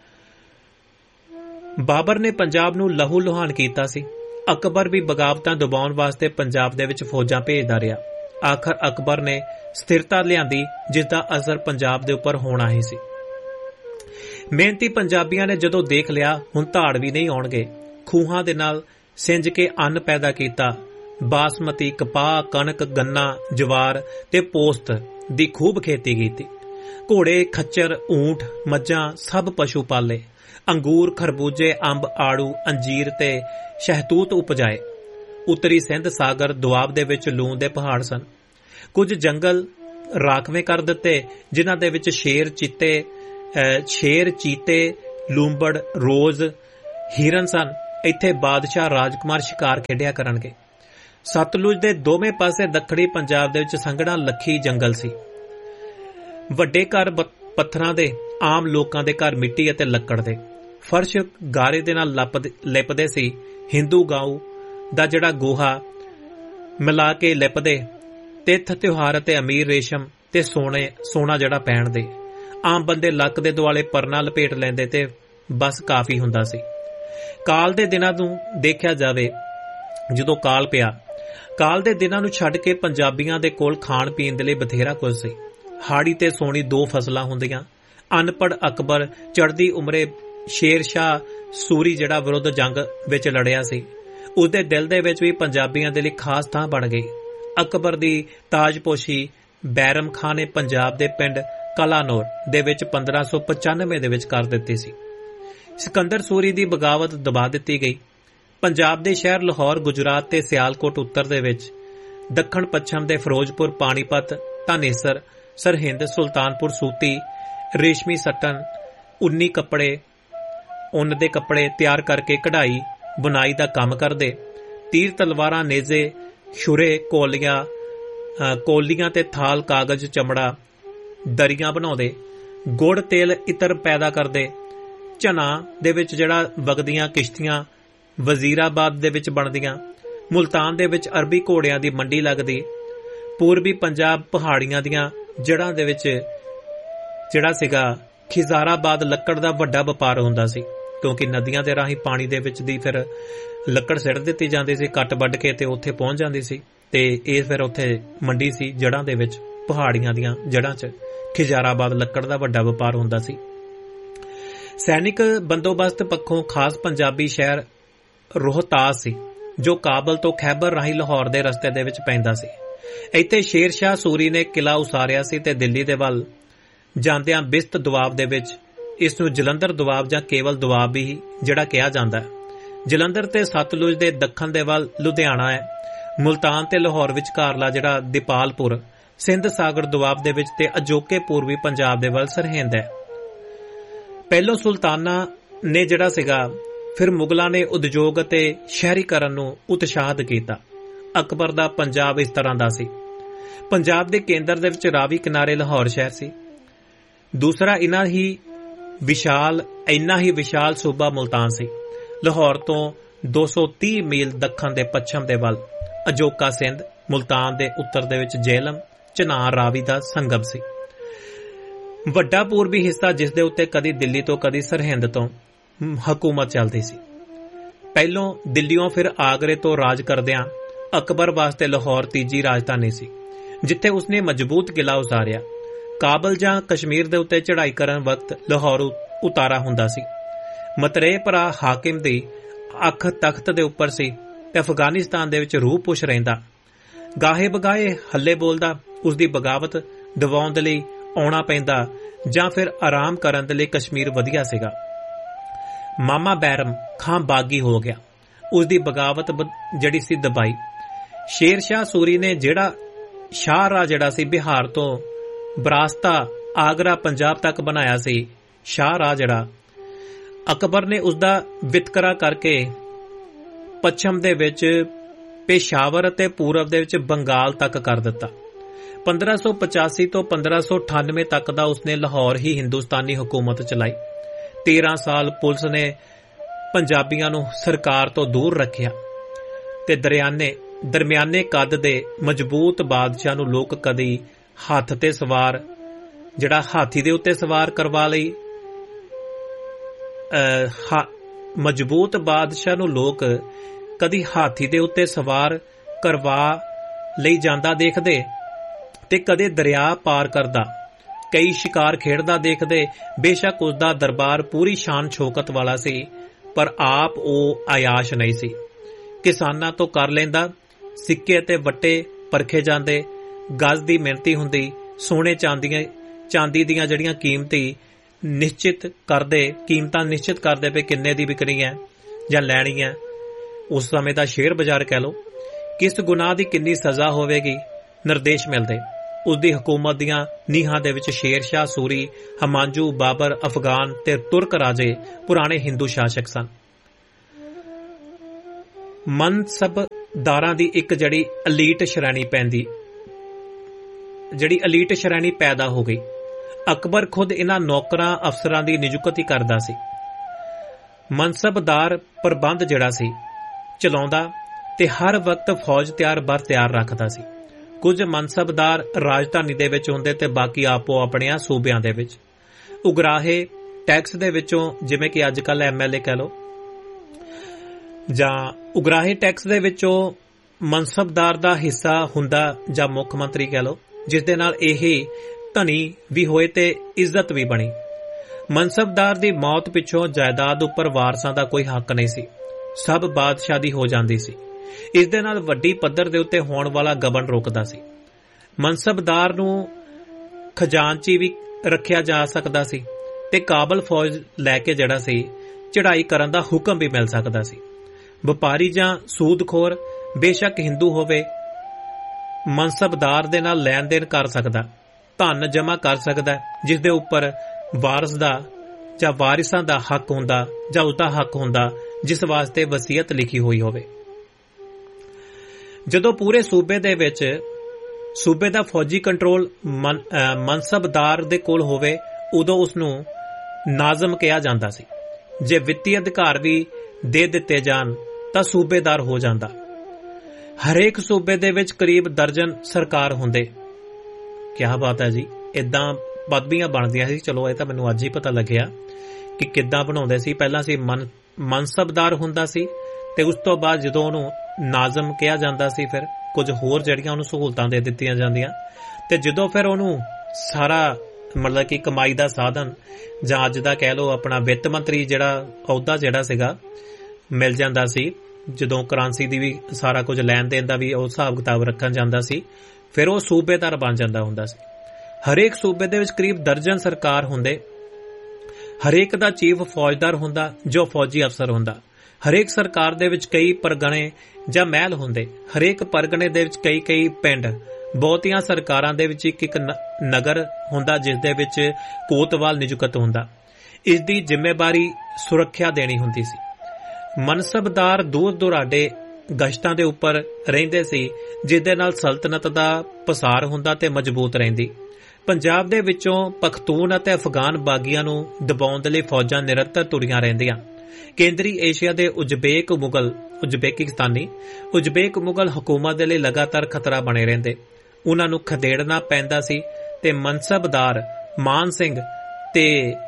A: ਬਾਬਰ ਨੇ ਪੰਜਾਬ ਨੂੰ ਲਹੂ ਲੁਹਾਨ ਕੀਤਾ ਸੀ। ਅਕਬਰ ਵੀ ਬਗਾਵਤਾਂ ਦਬਾਉਣ ਵਾਸਤੇ ਪੰਜਾਬ ਦੇ ਵਿੱਚ ਫੌਜਾਂ ਭੇਜਦਾ ਰਿਹਾ। ਆਖਰ ਅਕਬਰ ਨੇ ਸਥਿਰਤਾ ਲਿਆਂਦੀ, ਜਿਸ ਦਾ ਅਸਰ ਪੰਜਾਬ ਦੇ ਉੱਪਰ ਹੋਣਾ ਹੀ ਸੀ। ਮਿਹਨਤੀ ਪੰਜਾਬੀਆਂ ਨੇ ਜਦੋਂ ਦੇਖ ਲਿਆ ਹੁਣ ਧਾੜ ਵੀ ਨਹੀਂ ਆਉਣਗੇ, ਖੂਹਾਂ ਦੇ ਨਾਲ ਸਿੰਜ ਕੇ ਅੰਨ ਪੈਦਾ ਕੀਤਾ। ਬਾਸਮਤੀ, ਕਪਾਹ, ਕਣਕ, ਗੰਨਾ, ਜਵਾਰ ਤੇ ਪੋਸਤ ਦੀ ਖੂਬ ਖੇਤੀ ਕੀਤੀ। ਘੋੜੇ, ਖੱਚਰ, ਊਂਠ, ਮੱਝਾਂ ਸਭ ਪਸ਼ੂ ਪਾਲੇ। ਅੰਗੂਰ, ਖਰਬੂਜੇ, ਅੰਬ, ਆੜੂ, ਅੰਜੀਰ ਤੇ ਸ਼ਹਿਤੂਤ ਉਪਜਾਏ। ਉੱਤਰੀ ਸਿੰਧ ਸਾਗਰ ਦੁਆਬ ਦੇ ਵਿੱਚ ਲੂਣ ਦੇ ਪਹਾੜ ਸਨ। ਕੁਝ ਜੰਗਲ ਰਾਖਵੇਂ ਕਰ ਦਿੱਤੇ, ਜਿਨ੍ਹਾਂ ਦੇ ਵਿੱਚ ਸ਼ੇਰ ਚੀਤੇ ਸ਼ੇਰ ਚੀਤੇ ਲੂੰਬੜ, ਰੋਜ਼, ਹਿਰਨ ਸਨ। ਇੱਥੇ ਬਾਦਸ਼ਾਹ ਰਾਜਕੁਮਾਰ ਸ਼ਿਕਾਰ ਖੇਡਿਆ ਕਰਨਗੇ। ਸਤਲੁਜ ਦੇ ਦੋਵੇਂ ਪਾਸੇ ਦੱਖਣੀ ਪੰਜਾਬ ਦੇ ਵਿੱਚ ਸੰਘਣਾ ਲੱਖੀ ਜੰਗਲ ਸੀ। ਵੱਡੇ ਘਰ ਪੱਥਰਾਂ ਦੇ, ਆਮ ਲੋਕਾਂ ਦੇ ਘਰ ਮਿੱਟੀ ਅਤੇ ਲੱਕੜ ਦੇ। ਫਰਸ਼ ਗਾਰੇ ਦੇ ਨਾਲ ਲਿਪਦੇ ਸੀ। ਹਿੰਦੂ ਗਾਊ ਦਾ ਜਿਹੜਾ ਗੋਹਾ ਮਿਲਾ ਕੇ ਲਿਪਦੇ। ਤਿੱਥ ਤਿਉਹਾਰ ਅਤੇ ਅਮੀਰ ਰੇਸ਼ਮ ਤੇ ਸੋਨੇ ਸੋਨਾ ਜਿਹੜਾ ਪਹਿਨਦੇ। ਆਮ ਬੰਦੇ ਲੱਕ ਦੇ ਦੁਆਲੇ ਪਰਨਾ ਲਪੇਟ ਲੈਂਦੇ ਤੇ ਬਸ ਕਾਫੀ ਹੁੰਦਾ ਸੀ। ਕਾਲ ਦੇ ਦਿਨਾਂ ਨੂੰ ਦੇਖਿਆ ਜਾਵੇ, ਜਦੋਂ ਕਾਲ ਪਿਆ, ਕਾਲ ਦੇ ਦਿਨਾਂ ਨੂੰ ਛੱਡ ਕੇ ਪੰਜਾਬੀਆਂ ਦੇ ਕੋਲ ਖਾਣ ਪੀਣ ਦੇ ਲਈ ਬਥੇਰਾ ਕੁਝ ਸੀ। ਹਾੜੀ ਤੇ ਸੋਣੀ ਦੋ ਫਸਲਾਂ ਹੁੰਦੀਆਂ। ਅਨਪੜ੍ਹ ਅਕਬਰ ਚੜ੍ਹਦੀ ਉਮਰੇ ਸ਼ੇਰ ਸ਼ਾਹ ਸੂਰੀ ਜਿਹੜਾ ਵਿਰੁੱਧ ਜੰਗ ਵਿੱਚ ਲੜਿਆ ਸੀ, ਉਸਦੇ ਦਿਲ ਦੇ ਵਿੱਚ ਵੀ ਪੰਜਾਬੀਆਂ ਦੇ ਲਈ ਖਾਸ ਥਾਂ ਬਣ ਗਈ। ਅਕਬਰ ਦੀ ਤਾਜਪੋਸ਼ੀ ਬੈਰਮ ਖਾਂ ਨੇ ਪੰਜਾਬ ਦੇ ਪਿੰਡ ਕਲਾਨੌਰ ਦੇ ਵਿੱਚ ਪੰਦਰਾਂ ਸੌ ਪਚਾਨਵੇਂ ਦੇ ਵਿੱਚ ਕਰ ਦਿੱਤੀ ਸੀ। ਸਿਕੰਦਰ ਸੂਰੀ ਦੀ ਬਗਾਵਤ ਦਬਾ ਦਿੱਤੀ ਗਈ। ਪੰਜਾਬ ਦੇ ਸ਼ਹਿਰ ਲਾਹੌਰ, ਗੁਜਰਾਤ ਤੇ ਸਿਆਲਕੋਟ ਉੱਤਰ ਦੇ ਵਿੱਚ, ਦੱਖਣ ਪੱਛਮ ਦੇ ਫਿਰੋਜ਼ਪੁਰ, ਪਾਣੀਪਤ, ਧਾਨੇਸਰ, ਸਰਹਿੰਦ, ਸੁਲਤਾਨਪੁਰ, ਸੂਤੀ, ਰੇਸ਼ਮੀ ਸੱਟਨ, ਉੱਨੀ ਕੱਪੜੇ, ਉੱਨ ਦੇ ਕੱਪੜੇ ਤਿਆਰ ਕਰਕੇ ਕਢਾਈ ਬੁਨਾਈ ਦਾ ਕੰਮ ਕਰਦੇ। ਤੀਰ ਤਲਵਾਰਾਂ, ਨੇਜ਼ੇ, ਛੁਰੇ, ਕੋਲੀਆਂ ਕੋਲੀਆਂ ਤੇ ਥਾਲ, ਕਾਗਜ਼, ਚਮੜਾ, ਦਰੀਆਂ ਬਣਾਉਂਦੇ। ਗੁੜ, ਤੇਲ, ਇਤਰ ਪੈਦਾ ਕਰਦੇ। ਝਨਾ ਦੇ ਵਿੱਚ ਜਿਹੜਾ ਵਗਦੀਆਂ ਕਿਸ਼ਤੀਆਂ ਵਜ਼ੀਰਾਬਾਦ ਦੇ ਵਿੱਚ ਬਣਦੀਆਂ। ਮੁਲਤਾਨ ਦੇ ਵਿੱਚ ਅਰਬੀ ਘੋੜਿਆਂ ਦੀ ਮੰਡੀ ਲੱਗਦੀ। ਪੂਰਬੀ ਪੰਜਾਬ ਪਹਾੜੀਆਂ ਦੀਆਂ ਜੜ੍ਹਾਂ ਦੇ ਵਿੱਚ ਜਿਹੜਾ ਸੀਗਾ ਖਿਜ਼ਾਰਾਬਾਦ ਲੱਕੜ ਦਾ ਵੱਡਾ ਵਪਾਰ ਹੁੰਦਾ ਸੀ, ਕਿਉਂਕਿ ਨਦੀਆਂ ਦੇ ਰਾਹੀਂ ਪਾਣੀ ਦੇ ਵਿੱਚ ਦੀ ਫਿਰ ਲੱਕੜ ਸਿੱਟ ਦਿੱਤੀ ਜਾਂਦੀ ਸੀ, ਕੱਟ ਵੱਢ ਕੇ ਤੇ ਉੱਥੇ ਪਹੁੰਚ ਜਾਂਦੀ ਸੀ, ਤੇ ਇਹ ਫਿਰ ਉੱਥੇ ਮੰਡੀ ਸੀ ਜੜ੍ਹਾਂ ਦੇ ਵਿੱਚ, ਪਹਾੜੀਆਂ ਦੀਆਂ ਜੜ੍ਹਾਂ 'ਚ ਖਿਜ਼ਾਰਾਬਾਦ ਲੱਕੜ ਦਾ ਵੱਡਾ ਵਪਾਰ ਹੁੰਦਾ ਸੀ। ਸੈਨਿਕ ਬੰਦੋਬਸਤ ਪੱਖੋਂ ਖਾਸ ਪੰਜਾਬੀ ਸ਼ਹਿਰ ਰੋਹਤਾਸ ਸੀ, ਜੋ ਕਾਬਲ ਤੋਂ ਖੈਬਰ ਰਾਹੀਂ ਲਾਹੌਰ ਦੇ ਰਸਤੇ ਦੇ ਵਿੱਚ ਪੈਂਦਾ ਸੀ। ਇੱਥੇ ਸ਼ੇਰ ਸ਼ਾਹ ਸੂਰੀ ਨੇ ਕਿਲਾ ਉਸਾਰਿਆ ਸੀ ਤੇ ਦਿੱਲੀ ਦੇ ਵੱਲ ਜਾਂਦਿਆਂ ਬਿਸਤ ਦੁਆਬ ਦੇ ਵਿੱਚ ਇਸ ਨੂੰ ਜਲੰਧਰ ਦੁਆਬ ਜਾਂ ਕੇਵਲ ਦੁਆਬ ਵੀ ਜਿਹੜਾ ਕਿਹਾ ਜਾਂਦਾ ਹੈ। ਜਲੰਧਰ ਤੇ ਸਤਲੁਜ ਦੇ ਦੱਖਣ ਦੇ ਵੱਲ ਲੁਧਿਆਣਾ ਹੈ। ਮੁਲਤਾਨ ਤੇ ਲਾਹੌਰ ਵਿਚਕਾਰਲਾ ਜਿਹੜਾ ਦੀਪਾਲਪੁਰ ਸਿੰਧ ਸਾਗਰ ਦੁਆਬ ਦੇ ਵਿੱਚ ਤੇ ਅਜੋਕੇ ਪੂਰਬੀ ਪੰਜਾਬ ਦੇ ਵੱਲ ਸਰਹਿੰਦ ਹੈ। ਪਹਿਲੋਂ ਸੁਲਤਾਨਾਂ ਨੇ ਜਿਹੜਾ ਸੀਗਾ, ਫਿਰ ਮੁਗਲਾਂ ਨੇ ਉਦਯੋਗ ਅਤੇ ਸ਼ਹਿਰੀਕਰਨ ਨੂੰ ਉਤਸ਼ਾਹਿਤ ਕੀਤਾ। ਅਕਬਰ ਦਾ ਪੰਜਾਬ ਇਸ ਤਰ੍ਹਾਂ ਦਾ ਸੀ। ਪੰਜਾਬ ਦੇ ਕੇਂਦਰ ਦੇ ਵਿੱਚ ਰਾਵੀ ਕਿਨਾਰੇ ਲਾਹੌਰ ਸ਼ਹਿਰ ਸੀ। ਦੂਸਰਾ ਇਨਾ ਹੀ ਵਿਸ਼ਾਲ ਇੰਨਾ ਹੀ ਵਿਸ਼ਾਲ ਸੂਬਾ ਮੁਲਤਾਨ ਸੀ। ਲਾਹੌਰ ਤੋਂ ਦੋ ਸੌ ਤੀਹ ਮੀਲ ਦੱਖਣ ਦੇ ਪੱਛਮ ਦੇ ਵੱਲ ਅਜੋਕਾ ਸਿੰਧ, ਮੁਲਤਾਨ ਦੇ ਉੱਤਰ ਦੇ ਵਿੱਚ ਜੇਹਲਮ, ਚਨਾਰ, ਰਾਵੀ ਦਾ ਸੰਗਮ ਸੀ। ਵੱਡਾ ਪੂਰਬੀ ਹਿੱਸਾ ਜਿਸ ਦੇ ਉੱਤੇ ਕਦੀ ਦਿੱਲੀ ਤੋਂ ਕਦੀ ਸਰਹਿੰਦ ਤੋਂ ਹਕੂਮਤ ਚੱਲਦੀ ਸੀ। ਪਹਿਲੋਂ ਦਿੱਲੀੋਂ ਫਿਰ ਆਗਰੇ ਤੋਂ ਰਾਜ ਕਰਦਿਆਂ ਅਕਬਰ ਵਾਸਤੇ ਲਾਹੌਰ ਤੀਜੀ ਰਾਜਧਾਨੀ ਸੀ, ਜਿੱਥੇ ਉਸਨੇ ਮਜ਼ਬੂਤ ਕਿਲਾ ਉਸਾਰਿਆ। ਕਾਬਲ ਜਾਂ ਕਸ਼ਮੀਰ ਦੇ ਉੱਤੇ ਚੜ੍ਹਾਈ ਕਰਨ ਵਕਤ ਲਾਹੌਰ ਉਤਾਰਾ ਹੁੰਦਾ ਸੀ। ਮਤਰੇਏ ਭਰਾ ਹਾਕਿਮ ਦੀ ਅੱਖ ਤਖਤ ਦੇ ਉੱਪਰ ਸੀ ਤੇ ਅਫਗਾਨਿਸਤਾਨ ਦੇ ਵਿੱਚ ਰੂਹ ਪੁੱਛ ਰਹਿੰਦਾ। ਗਾਹੇ ਬਗਾਏ ਹੱਲੇ ਬੋਲਦਾ ਉਸ ਦੀ ਬਗਾਵਤ ਦਿਵਾਉਣ ਦੇ ਲਈ ਆਉਣਾ ਪੈਂਦਾ, ਜਾਂ ਫਿਰ ਆਰਾਮ ਕਰਨ ਦੇ ਲਈ ਕਸ਼ਮੀਰ ਵਧੀਆ ਸੀਗਾ। ਮਾਮਾ ਬੈਰਮ ਖਾਂ ਬਾਗੀ ਹੋ ਗਿਆ, ਉਸ ਦੀ ਬਗਾਵਤ ਜਿਹੜੀ ਸੀ ਦਬਾਈ। ਸ਼ੇਰ ਸ਼ਾਹ ਸੂਰੀ ਨੇ ਜਿਹੜਾ ਸ਼ਾਹਰਾਹ ਜਿਹੜਾ ਸੀ ਬਿਹਾਰ ਤੋਂ ਬਰਾਸਤਾ ਆਗਰਾ ਪੰਜਾਬ ਤੱਕ ਬਣਾਇਆ ਸੀ, ਸ਼ਾਹਰਾਹ ਜਿਹੜਾ ਅਕਬਰ ਨੇ ਉਸ ਦਾ ਵਿਤਕਰਾ ਕਰਕੇ ਪੱਛਮ ਦੇ ਵਿੱਚ ਪੇਸ਼ਾਵਰ ਅਤੇ ਪੂਰਬ ਦੇ ਵਿੱਚ ਬੰਗਾਲ ਤੱਕ ਕਰ ਦਿੱਤਾ। ਪੰਦਰਾਂ ਸੌ ਪਚਾਸੀ ਤੋਂ ਪੰਦਰਾਂ ਸੌ ਅਠਾਨਵੇਂ ਤੱਕ ਦਾ ਉਸਨੇ ਲਾਹੌਰ ਹੀ ਹਿੰਦੁਸਤਾਨੀ ਹੁਕੂਮਤ ਚਲਾਈ। ਤੇਰਾਂ ਸਾਲ ਪੁਲਿਸ ਨੇ ਪੰਜਾਬੀਆਂ ਨੂੰ ਸਰਕਾਰ ਤੋਂ ਦੂਰ ਰੱਖਿਆ ਤੇ ਦਰਿਆਨੇ ਦਰਮਿਆਨੇ ਕੱਦ ਦੇ ਮਜ਼ਬੂਤ ਬਾਦਸ਼ਾਹ ਨੂੰ ਲੋਕ ਕਦੀ ਹੱਥ ਤੇ ਸਵਾਰ ਜਿਹੜਾ ਹਾਥੀ ਦੇ ਉੱਤੇ ਸਵਾਰ ਕਰਵਾ ਲਈ ਮਜ਼ਬੂਤ ਬਾਦਸ਼ਾਹ ਨੂੰ ਲੋਕ ਕਦੀ ਹਾਥੀ ਦੇ ਉੱਤੇ ਸਵਾਰ ਕਰਵਾ ਲਈ ਜਾਂਦਾ ਦੇਖਦੇ ਤੇ ਕਦੇ ਦਰਿਆ ਪਾਰ ਕਰਦਾ, ਕਈ ਸ਼ਿਕਾਰ ਖੇਡਦਾ ਦੇਖਦੇ। ਬੇਸ਼ੱਕ ਉਸ ਦਾ ਦਰਬਾਰ ਪੂਰੀ ਸ਼ਾਨ ਸ਼ੌਕਤ ਵਾਲਾ ਸੀ, ਪਰ ਆਪ ਉਹ ਆਯਾਸ਼ ਨਹੀਂ ਸੀ। ਕਿਸਾਨਾਂ ਤੋਂ ਕਰ ਲੈਂਦਾ, ਸਿੱਕੇ ਅਤੇ ਵੱਟੇ ਪਰਖੇ ਜਾਂਦੇ, ਗਜ਼ ਦੀ ਮਿਹਨਤੀ ਹੁੰਦੀ, ਸੋਨੇ ਚਾਂਦੀਆਂ ਚਾਂਦੀ ਦੀਆਂ ਜਿਹੜੀਆਂ ਕੀਮਤੀ ਨਿਸ਼ਚਿਤ ਕਰਦੇ ਕੀਮਤਾਂ ਨਿਸ਼ਚਿਤ ਕਰਦੇ ਪਏ ਕਿੰਨੇ ਦੀ ਵਿਕਣੀ ਹੈ ਜਾਂ ਲੈਣੀ ਹੈ। ਉਸ ਸਮੇਂ ਦਾ ਸ਼ੇਅਰ ਬਾਜ਼ਾਰ ਕਹਿ ਲਓ। ਕਿਸ ਗੁਨਾਹ ਦੀ ਕਿੰਨੀ ਸਜ਼ਾ ਹੋਵੇਗੀ, ਨਿਰਦੇਸ਼ ਮਿਲਦੇ। ਉਸ ਦੀ ਹਕੂਮਤ ਦੀਆਂ ਨੀਹਾਂ ਦੇ ਵਿੱਚ ਸ਼ੇਰ ਸ਼ਾਹ ਸੂਰੀ, ਹਮਾਂਜੂ, ਬਾਬਰ, ਅਫਗਾਨ ਤੇ ਤੁਰਕ ਰਾਜੇ ਪੁਰਾਣੇ ਹਿੰਦੂ ਸ਼ਾਸਕ ਸਨ। ਮਨਸਬਦਾਰਾਂ ਦੀ ਇੱਕ ਜਿਹੜੀ ਅਲੀਟ ਸ਼੍ਰੇਣੀ ਪੈਂਦੀ ਜਿਹੜੀ ਅਲੀਟ ਸ਼੍ਰੇਣੀ ਪੈਦਾ ਹੋ ਗਈ। ਅਕਬਰ ਖੁਦ ਇਹਨਾਂ ਨੌਕਰਾਂ ਅਫਸਰਾਂ ਦੀ ਨਿਯੁਕਤੀ ਕਰਦਾ ਸੀ। ਮਨਸਬਦਾਰ ਪ੍ਰਬੰਧ ਜਿਹੜਾ ਸੀ ਚਲਾਉਂਦਾ ਤੇ ਹਰ ਵਕਤ ਫੌਜ ਤਿਆਰ ਬਰ ਤਿਆਰ ਰੱਖਦਾ ਸੀ। ਕੁਝ ਮਨਸਬਦਾਰ ਰਾਜਧਾਨੀ ਦੇ ਵਿੱਚ ਹੁੰਦੇ ਤੇ ਬਾਕੀ ਆਪੋ ਆਪਣਿਆਂ ਸੂਬਿਆਂ ਦੇ ਵਿੱਚ। ਉਗਰਾਹੇ ਟੈਕਸ ਦੇ ਵਿੱਚੋਂ, ਜਿਵੇਂ ਕਿ ਅੱਜ ਕੱਲ੍ਹ ਐਮ ਐਲ ਏ ਕਹਿ ਲਓ, ਜਾਂ ਉਗਰਾਹੇ ਟੈਕਸ ਦੇ ਵਿੱਚੋਂ ਮਨਸਬਦਾਰ ਦਾ ਹਿੱਸਾ ਹੁੰਦਾ ਜਾਂ ਮੁੱਖ ਮੰਤਰੀ ਕਹਿ ਲਓ, ਜਿਸ ਦੇ ਨਾਲ ਇਹ ਧਨੀ ਵੀ ਹੋਏ ਤੇ ਇੱਜ਼ਤ ਵੀ ਬਣੀ। ਮਨਸਬਦਾਰ ਦੀ ਮੌਤ ਪਿੱਛੋਂ ਜਾਇਦਾਦ ਉੱਪਰ ਵਾਰਸਾਂ ਦਾ ਕੋਈ ਹੱਕ ਨਹੀਂ ਸੀ, ਸਭ ਬਾਦਸ਼ਾਹ ਦੀ ਹੋ ਜਾਂਦੀ ਸੀ। ਇਸ ਦੇ ਨਾਲ ਵੱਡੀ ਪੱਧਰ ਦੇ ਉੱਤੇ ਹੋਣ ਵਾਲਾ ਗਬਨ ਰੁਕਦਾ ਸੀ। ਮਨਸਬਦਾਰ ਨੂੰ ਖਜ਼ਾਨਚੀ ਵੀ ਰੱਖਿਆ ਜਾ ਸਕਦਾ ਸੀ ਤੇ ਕਾਬਲ ਫੌਜ ਲੈ ਕੇ ਜਿਹੜਾ ਸੀ ਚੜ੍ਹਾਈ ਕਰਨ ਦਾ ਹੁਕਮ ਵੀ ਮਿਲ ਸਕਦਾ ਸੀ। ਵਪਾਰੀ ਜਾਂ ਸੂਦਖੋਰ ਬੇਸ਼ੱਕ ਹਿੰਦੂ ਹੋਵੇ ਮਨਸਬਦਾਰ ਦੇ ਨਾਲ ਲੈਣ ਦੇਣ ਕਰ ਸਕਦਾ, ਧਨ ਜਮ੍ਹਾਂ ਕਰ ਸਕਦਾ ਜਿਸ ਦੇ ਉੱਪਰ ਵਾਰਸ ਦਾ ਜਾਂ ਵਾਰਿਸਾਂ ਦਾ ਹੱਕ ਹੁੰਦਾ ਜਾਂ ਉਸਦਾ ਹੱਕ ਹੁੰਦਾ ਜਿਸ ਵਾਸਤੇ ਵਸੀਅਤ ਲਿਖੀ ਹੋਈ ਹੋਵੇ। ਜਦੋਂ ਪੂਰੇ ਸੂਬੇ ਦੇ ਵਿੱਚ ਸੂਬੇ ਦਾ ਫੌਜੀ ਕੰਟਰੋਲ ਮਨ, ਮਨਸਬਦਾਰ ਦੇ ਕੋਲ ਹੋਵੇ ਉਦੋਂ ਉਸਨੂੰ ਨਾਜ਼ਮ ਕਿਹਾ ਜਾਂਦਾ ਸੀ। ਜੇ ਵਿੱਤੀ ਅਧਿਕਾਰ ਵੀ ਦੇ ਦਿੱਤੇ ਜਾਣ ਤਾਂ ਸੂਬੇਦਾਰ ਹੋ ਜਾਂਦਾ। ਹਰੇਕ ਸੂਬੇ ਦੇ ਵਿੱਚ ਕਰੀਬ ਦਰਜਨ ਸਰਕਾਰ ਹੁੰਦੇ। ਕਿਆ ਬਾਤ ਹੈ ਜੀ, ਇਦਾਂ ਪਦਵੀਆਂ ਬਣਦੀਆਂ ਸੀ। ਚਲੋ ਇਹ ਤਾਂ ਮੈਨੂੰ ਅੱਜ ਹੀ ਪਤਾ ਲੱਗਿਆ ਕਿ ਕਿੱਦਾਂ ਬਣਾਉਂਦੇ ਸੀ। ਪਹਿਲਾਂ ਸੀ ਮਨ ਮਨਸਬਦਾਰ ਹੁੰਦਾ ਸੀ ਤੇ ਉਸ ਤੋਂ ਬਾਅਦ ਜਦੋਂ ਉਹਨੂੰ ਨਾਜ਼ਮ ਕਿਹਾ ਜਾਂਦਾ ਸੀ ਫਿਰ ਕੁਝ ਹੋਰ ਜਿਹੜੀਆਂ ਉਹਨੂੰ ਸਹੂਲਤਾਂ ਦੇ ਦਿੱਤੀਆਂ ਜਾਂਦੀਆਂ ਤੇ ਜਦੋਂ ਫਿਰ ਉਹਨੂੰ ਸਾਰਾ ਮਤਲਬ ਕਿ ਕਮਾਈ ਦਾ ਸਾਧਨ ਜਾਂ ਅੱਜ ਦਾ ਕਹਿ ਲਓ ਆਪਣਾ ਵਿੱਤ ਮੰਤਰੀ ਜਿਹੜਾ ਅਹੁਦਾ ਜਿਹੜਾ ਸੀਗਾ ਮਿਲ ਜਾਂਦਾ ਸੀ, ਜਦੋਂ ਕਰੰਸੀ ਦੀ ਵੀ ਸਾਰਾ ਕੁਝ ਲੈਣ ਦੇਣ ਦਾ ਵੀ ਉਹ ਹਿਸਾਬ ਕਿਤਾਬ ਰੱਖਣ ਜਾਂਦਾ ਸੀ, ਫਿਰ ਉਹ ਸੂਬੇਦਾਰ ਬਣ ਜਾਂਦਾ ਹੁੰਦਾ ਸੀ। ਹਰੇਕ ਸੂਬੇ ਦੇ ਵਿੱਚ ਕਰੀਬ ਦਰਜਨ ਸਰਕਾਰ ਹੁੰਦੇ। ਹਰੇਕ ਦਾ ਚੀਫ ਫੌਜਦਾਰ ਹੁੰਦਾ ਜੋ ਫੌਜੀ ਅਫਸਰ ਹੁੰਦਾ। ਹਰੇਕ ਸਰਕਾਰ ਦੇ ਵਿੱਚ ਕਈ ਪਰਗਣੇ ਜਾਂ ਮਹਿਲ ਹੁੰਦੇ। ਹਰੇਕ ਪਰਗਣੇ ਦੇ ਵਿੱਚ ਕਈ ਕਈ ਪਿੰਡ। ਬਹੁਤੀਆਂ ਸਰਕਾਰਾਂ ਦੇ ਵਿੱਚ ਇੱਕ ਇੱਕ ਨਗਰ ਹੁੰਦਾ ਜਿਸ ਦੇ ਵਿੱਚ ਕੋਤਵਾਲ ਨਿਯੁਕਤ ਹੁੰਦਾ। ਇਸ ਦੀ ਜ਼ਿੰਮੇਵਾਰੀ ਸੁਰੱਖਿਆ ਦੇਣੀ ਹੁੰਦੀ ਸੀ। ਮਨਸਬਦਾਰ ਦੂਰ ਦੁਰਾਡੇ ਗਸ਼ਤਾਂ ਦੇ ਉੱਪਰ ਰਹਿੰਦੇ ਸੀ ਜਿਸ ਦੇ ਨਾਲ ਸਲਤਨਤ ਦਾ ਪਸਾਰ ਹੁੰਦਾ ਤੇ ਮਜ਼ਬੂਤ ਰਹਿੰਦੀ। ਪੰਜਾਬ ਦੇ ਵਿੱਚੋਂ ਪਖਤੂਨ ਅਤੇ ਅਫਗਾਨ ਬਾਗੀਆਂ ਨੂੰ ਦਬਾਉਣ ਦੇ ਲਈ ਫੌਜਾਂ ਨਿਰੰਤਰ ਤੁਰੀਆਂ ਰਹਿੰਦੀਆਂ। ਕੇਂਦਰੀ ਏਸ਼ੀਆ ਦੇ ਉਜ਼ਬੇਕ ਮੁਗਲ ਉਜ਼ਬੇਕਿਸਤਾਨੀ ਉਜ਼ਬੇਕ ਮੁਗਲ ਹਕੂਮਤ ਦੇ ਲਈ ਲਗਾਤਾਰ ਖਤਰਾ ਬਣੇ ਰਹਿੰਦੇ। ਉਹਨਾਂ ਨੂੰ ਖਦੇੜਨਾ ਪੈਂਦਾ ਸੀ ਤੇ ਮਨਸਬਦਾਰ ਮਾਨ ਸਿੰਘ ਤੇ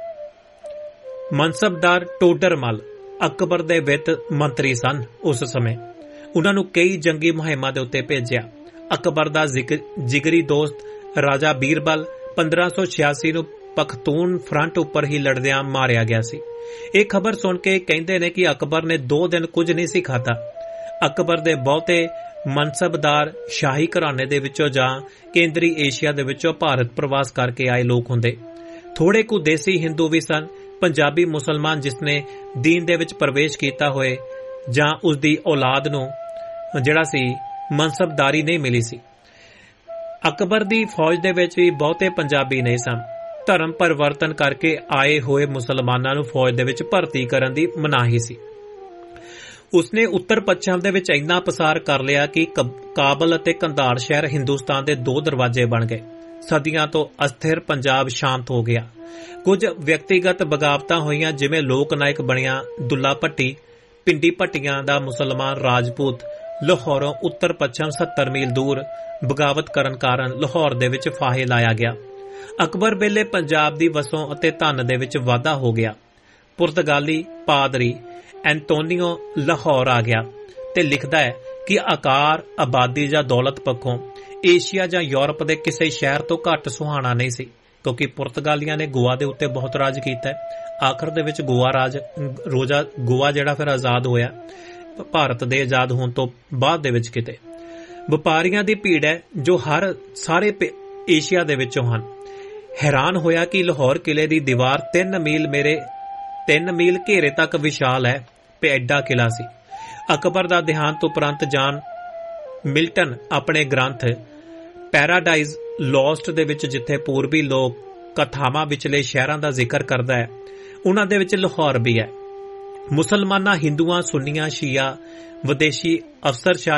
A: ਮਨਸਬਦਾਰ ਟੋਡਰਮਲ ਅਕਬਰ ਦੇ ਵਿੱਤ ਮੰਤਰੀ ਸਨ। ਉਸ ਸਮੇਂ ਉਹਨਾਂ ਨੂੰ ਕਈ ਜੰਗੀ ਮੁਹਿੰਮਾਂ ਦੇ ਉੱਤੇ ਭੇਜਿਆ। ਅਕਬਰ ਦਾ ਜਿਗਰੀ ਦੋਸਤ ਰਾਜਾ ਬੀਰਬਲ ਪੰਦਰਾਂ ਸੌ ਛਿਆਸੀ ਨੂੰ ਪਖਤੂਨ ਫਰੰਟ ਉੱਪਰ ਹੀ ਲੜਦਿਆਂ ਮਾਰਿਆ ਗਿਆ ਸੀ। ਇਹ ਖਬਰ ਸੁਣ ਕੇ ਕਹਿੰਦੇ ਨੇ ਕਿ ਅਕਬਰ ਨੇ ਦੋ ਦਿਨ ਕੁਝ ਨਹੀਂ ਸੀ ਖਾਧਾ। ਅਕਬਰ ਦੇ ਬਹੁਤੇ ਮਨਸਬਦਾਰ ਸ਼ਾਹੀ ਘਰਾਣੇ ਦੇ ਵਿੱਚੋਂ ਜਾਂ ਕੇਂਦਰੀ ਏਸ਼ੀਆ ਦੇ ਵਿੱਚੋਂ ਭਾਰਤ ਪ੍ਰਵਾਸ ਕਰਕੇ ਆਏ ਲੋਕ ਹੁੰਦੇ। ਥੋੜੇ ਕੁ ਦੇਸੀ ਹਿੰਦੂ ਵੀ ਸਨ। ਪੰਜਾਬੀ ਮੁਸਲਮਾਨ ਜਿਸ ਨੇ ਦੀਨ ਦੇ ਵਿੱਚ ਪ੍ਰਵੇਸ਼ ਕੀਤਾ ਹੋਏ ਜਾਂ ਉਸ ਦੀ ਔਲਾਦ ਨੂੰ ਜਿਹੜਾ ਸੀ ਮਨਸਬਦਾਰੀ ਨਹੀਂ ਮਿਲੀ ਸੀ। ਅਕਬਰ ਦੀ ਫੌਜ ਦੇ ਵਿੱਚ ਵੀ ਬਹੁਤੇ ਪੰਜਾਬੀ ਨਹੀਂ ਸਨ। ਧਰਮ ਪਰਿਵਰਤਨ ਕਰਕੇ ਆਏ ਹੋਏ ਮੁਸਲਮਾਨਾਂ ਨੂੰ ਫੌਜ ਦੇ ਵਿੱਚ ਭਰਤੀ ਕਰਨ ਦੀ ਮਨਾਹੀ ਸੀ। ਉਸਨੇ ਉੱਤਰ ਪੱਛਮ ਦੇ ਵਿੱਚ ਇੰਨਾ ਪਸਾਰ ਕਰ ਲਿਆ ਕਿ ਕਾਬਲ ਅਤੇ ਕੰਧਾਰ ਸ਼ਹਿਰ ਹਿੰਦੁਸਤਾਨ ਦੇ ਦੋ ਦਰਵਾਜ਼ੇ ਬਣ ਗਏ। ਸਦੀਆਂ ਤੋਂ ਅਸਥਿਰ ਪੰਜਾਬ ਸ਼ਾਂਤ ਹੋ ਗਿਆ। ਕੁਝ ਵਿਅਕਤੀਗਤ ਬਗਾਵਤਾਂ ਹੋਈਆਂ ਜਿਵੇਂ ਲੋਕ ਨਾਇਕ ਬਣਿਆ ਦੁੱਲਾ ਭੱਟੀ, ਪਿੰਡੀ ਭੱਟੀਆਂ ਦਾ ਮੁਸਲਮਾਨ ਰਾਜਪੂਤ ਲਾਹੌਰੋਂ ਉੱਤਰ ਪੱਛਮ ਸੱਤਰ ਮੀਲ ਦੂਰ ਬਗਾਵਤ ਕਰਨ ਕਾਰਨ ਲਾਹੌਰ ਦੇ ਵਿੱਚ ਫਾਹੇ ਲਾਇਆ ਗਿਆ। ਅਕਬਰ ਵੇਲੇ ਪੰਜਾਬ ਦੀ ਵਸੋਂ ਅਤੇ ਧਨ ਦੇ ਵਿੱਚ ਵਾਧਾ ਹੋ ਗਿਆ। ਪੁਰਤਗਾਲੀ ਪਾਦਰੀ ਐਂਟੋਨੀਓ ਲਾਹੌਰ ਆ ਗਿਆ ਤੇ ਲਿਖਦਾ ਹੈ ਕਿ ਆਕਾਰ, ਆਬਾਦੀ ਜਾਂ ਦੌਲਤ ਪੱਖੋਂ ਏਸ਼ੀਆ ਜਾਂ ਯੂਰਪ ਦੇ ਕਿਸੇ ਸ਼ਹਿਰ ਤੋਂ ਘੱਟ ਸੁਹਾਣਾ ਨਹੀਂ ਸੀ, ਕਿਉਂਕਿ ਪੁਰਤਗਾਲੀਆਂ ਨੇ ਗੋਆ ਦੇ ਉੱਤੇ ਬਹੁਤ ਰਾਜ ਕੀਤਾ ਹੈ। ਆਖਰ ਦੇ ਵਿੱਚ ਗੋਆ ਰਾਜ ਰੋਜ਼ਾ ਗੋਆ ਜਿਹੜਾ ਫਿਰ ਆਜ਼ਾਦ ਹੋਇਆ ਭਾਰਤ ਦੇ ਆਜ਼ਾਦ ਹੋਣ ਤੋਂ ਬਾਅਦ ਦੇ ਵਿੱਚ। ਕਿਤੇ ਵਪਾਰੀਆਂ ਦੀ ਭੀੜ ਹੈ ਜੋ ਹਰ ਸਾਰੇ ਏਸ਼ੀਆ ਦੇ ਵਿੱਚੋਂ ਹਨ। ਹੈਰਾਨ ਹੋਇਆ ਕਿ ਲਾਹੌਰ ਕਿਲੇ ਦੀ ਦੀਵਾਰ ਤਿੰਨ ਮੀਲ ਮੇਰੇ ਤਿੰਨ ਮੀਲ ਘੇਰੇ ਤੱਕ ਵਿਸ਼ਾਲ ਹੈ ਤੇ ਐਡਾ ਕਿਲਾ ਸੀ। ਅਕਬਰ ਦਾ ਦੇਹਾਂਤ ਉਪਰੰਤ ਜਾਨ ਮਿਲਟਨ ਆਪਣੇ ਗ੍ਰੰਥ ਪੈਰਾਡਾਈਜ਼ ਲੋਸਟ ਦੇ ਵਿੱਚ ਜਿੱਥੇ ਪੂਰਬੀ ਲੋਕ ਕਥਾਵਾਂ ਵਿਚਲੇ ਸ਼ਹਿਰਾਂ ਦਾ ਜ਼ਿਕਰ ਕਰਦਾ ਹੈ, ਉਹਨਾਂ ਦੇ ਵਿੱਚ ਲਾਹੌਰ ਵੀ ਹੈ। ਮੁਸਲਮਾਨਾਂ, ਹਿੰਦੂਆਂ, ਸੁੰਨੀਆਂ, ਸ਼ੀਆ, ਵਿਦੇਸ਼ੀ ਅਫਸਰਸ਼ਾਹੀ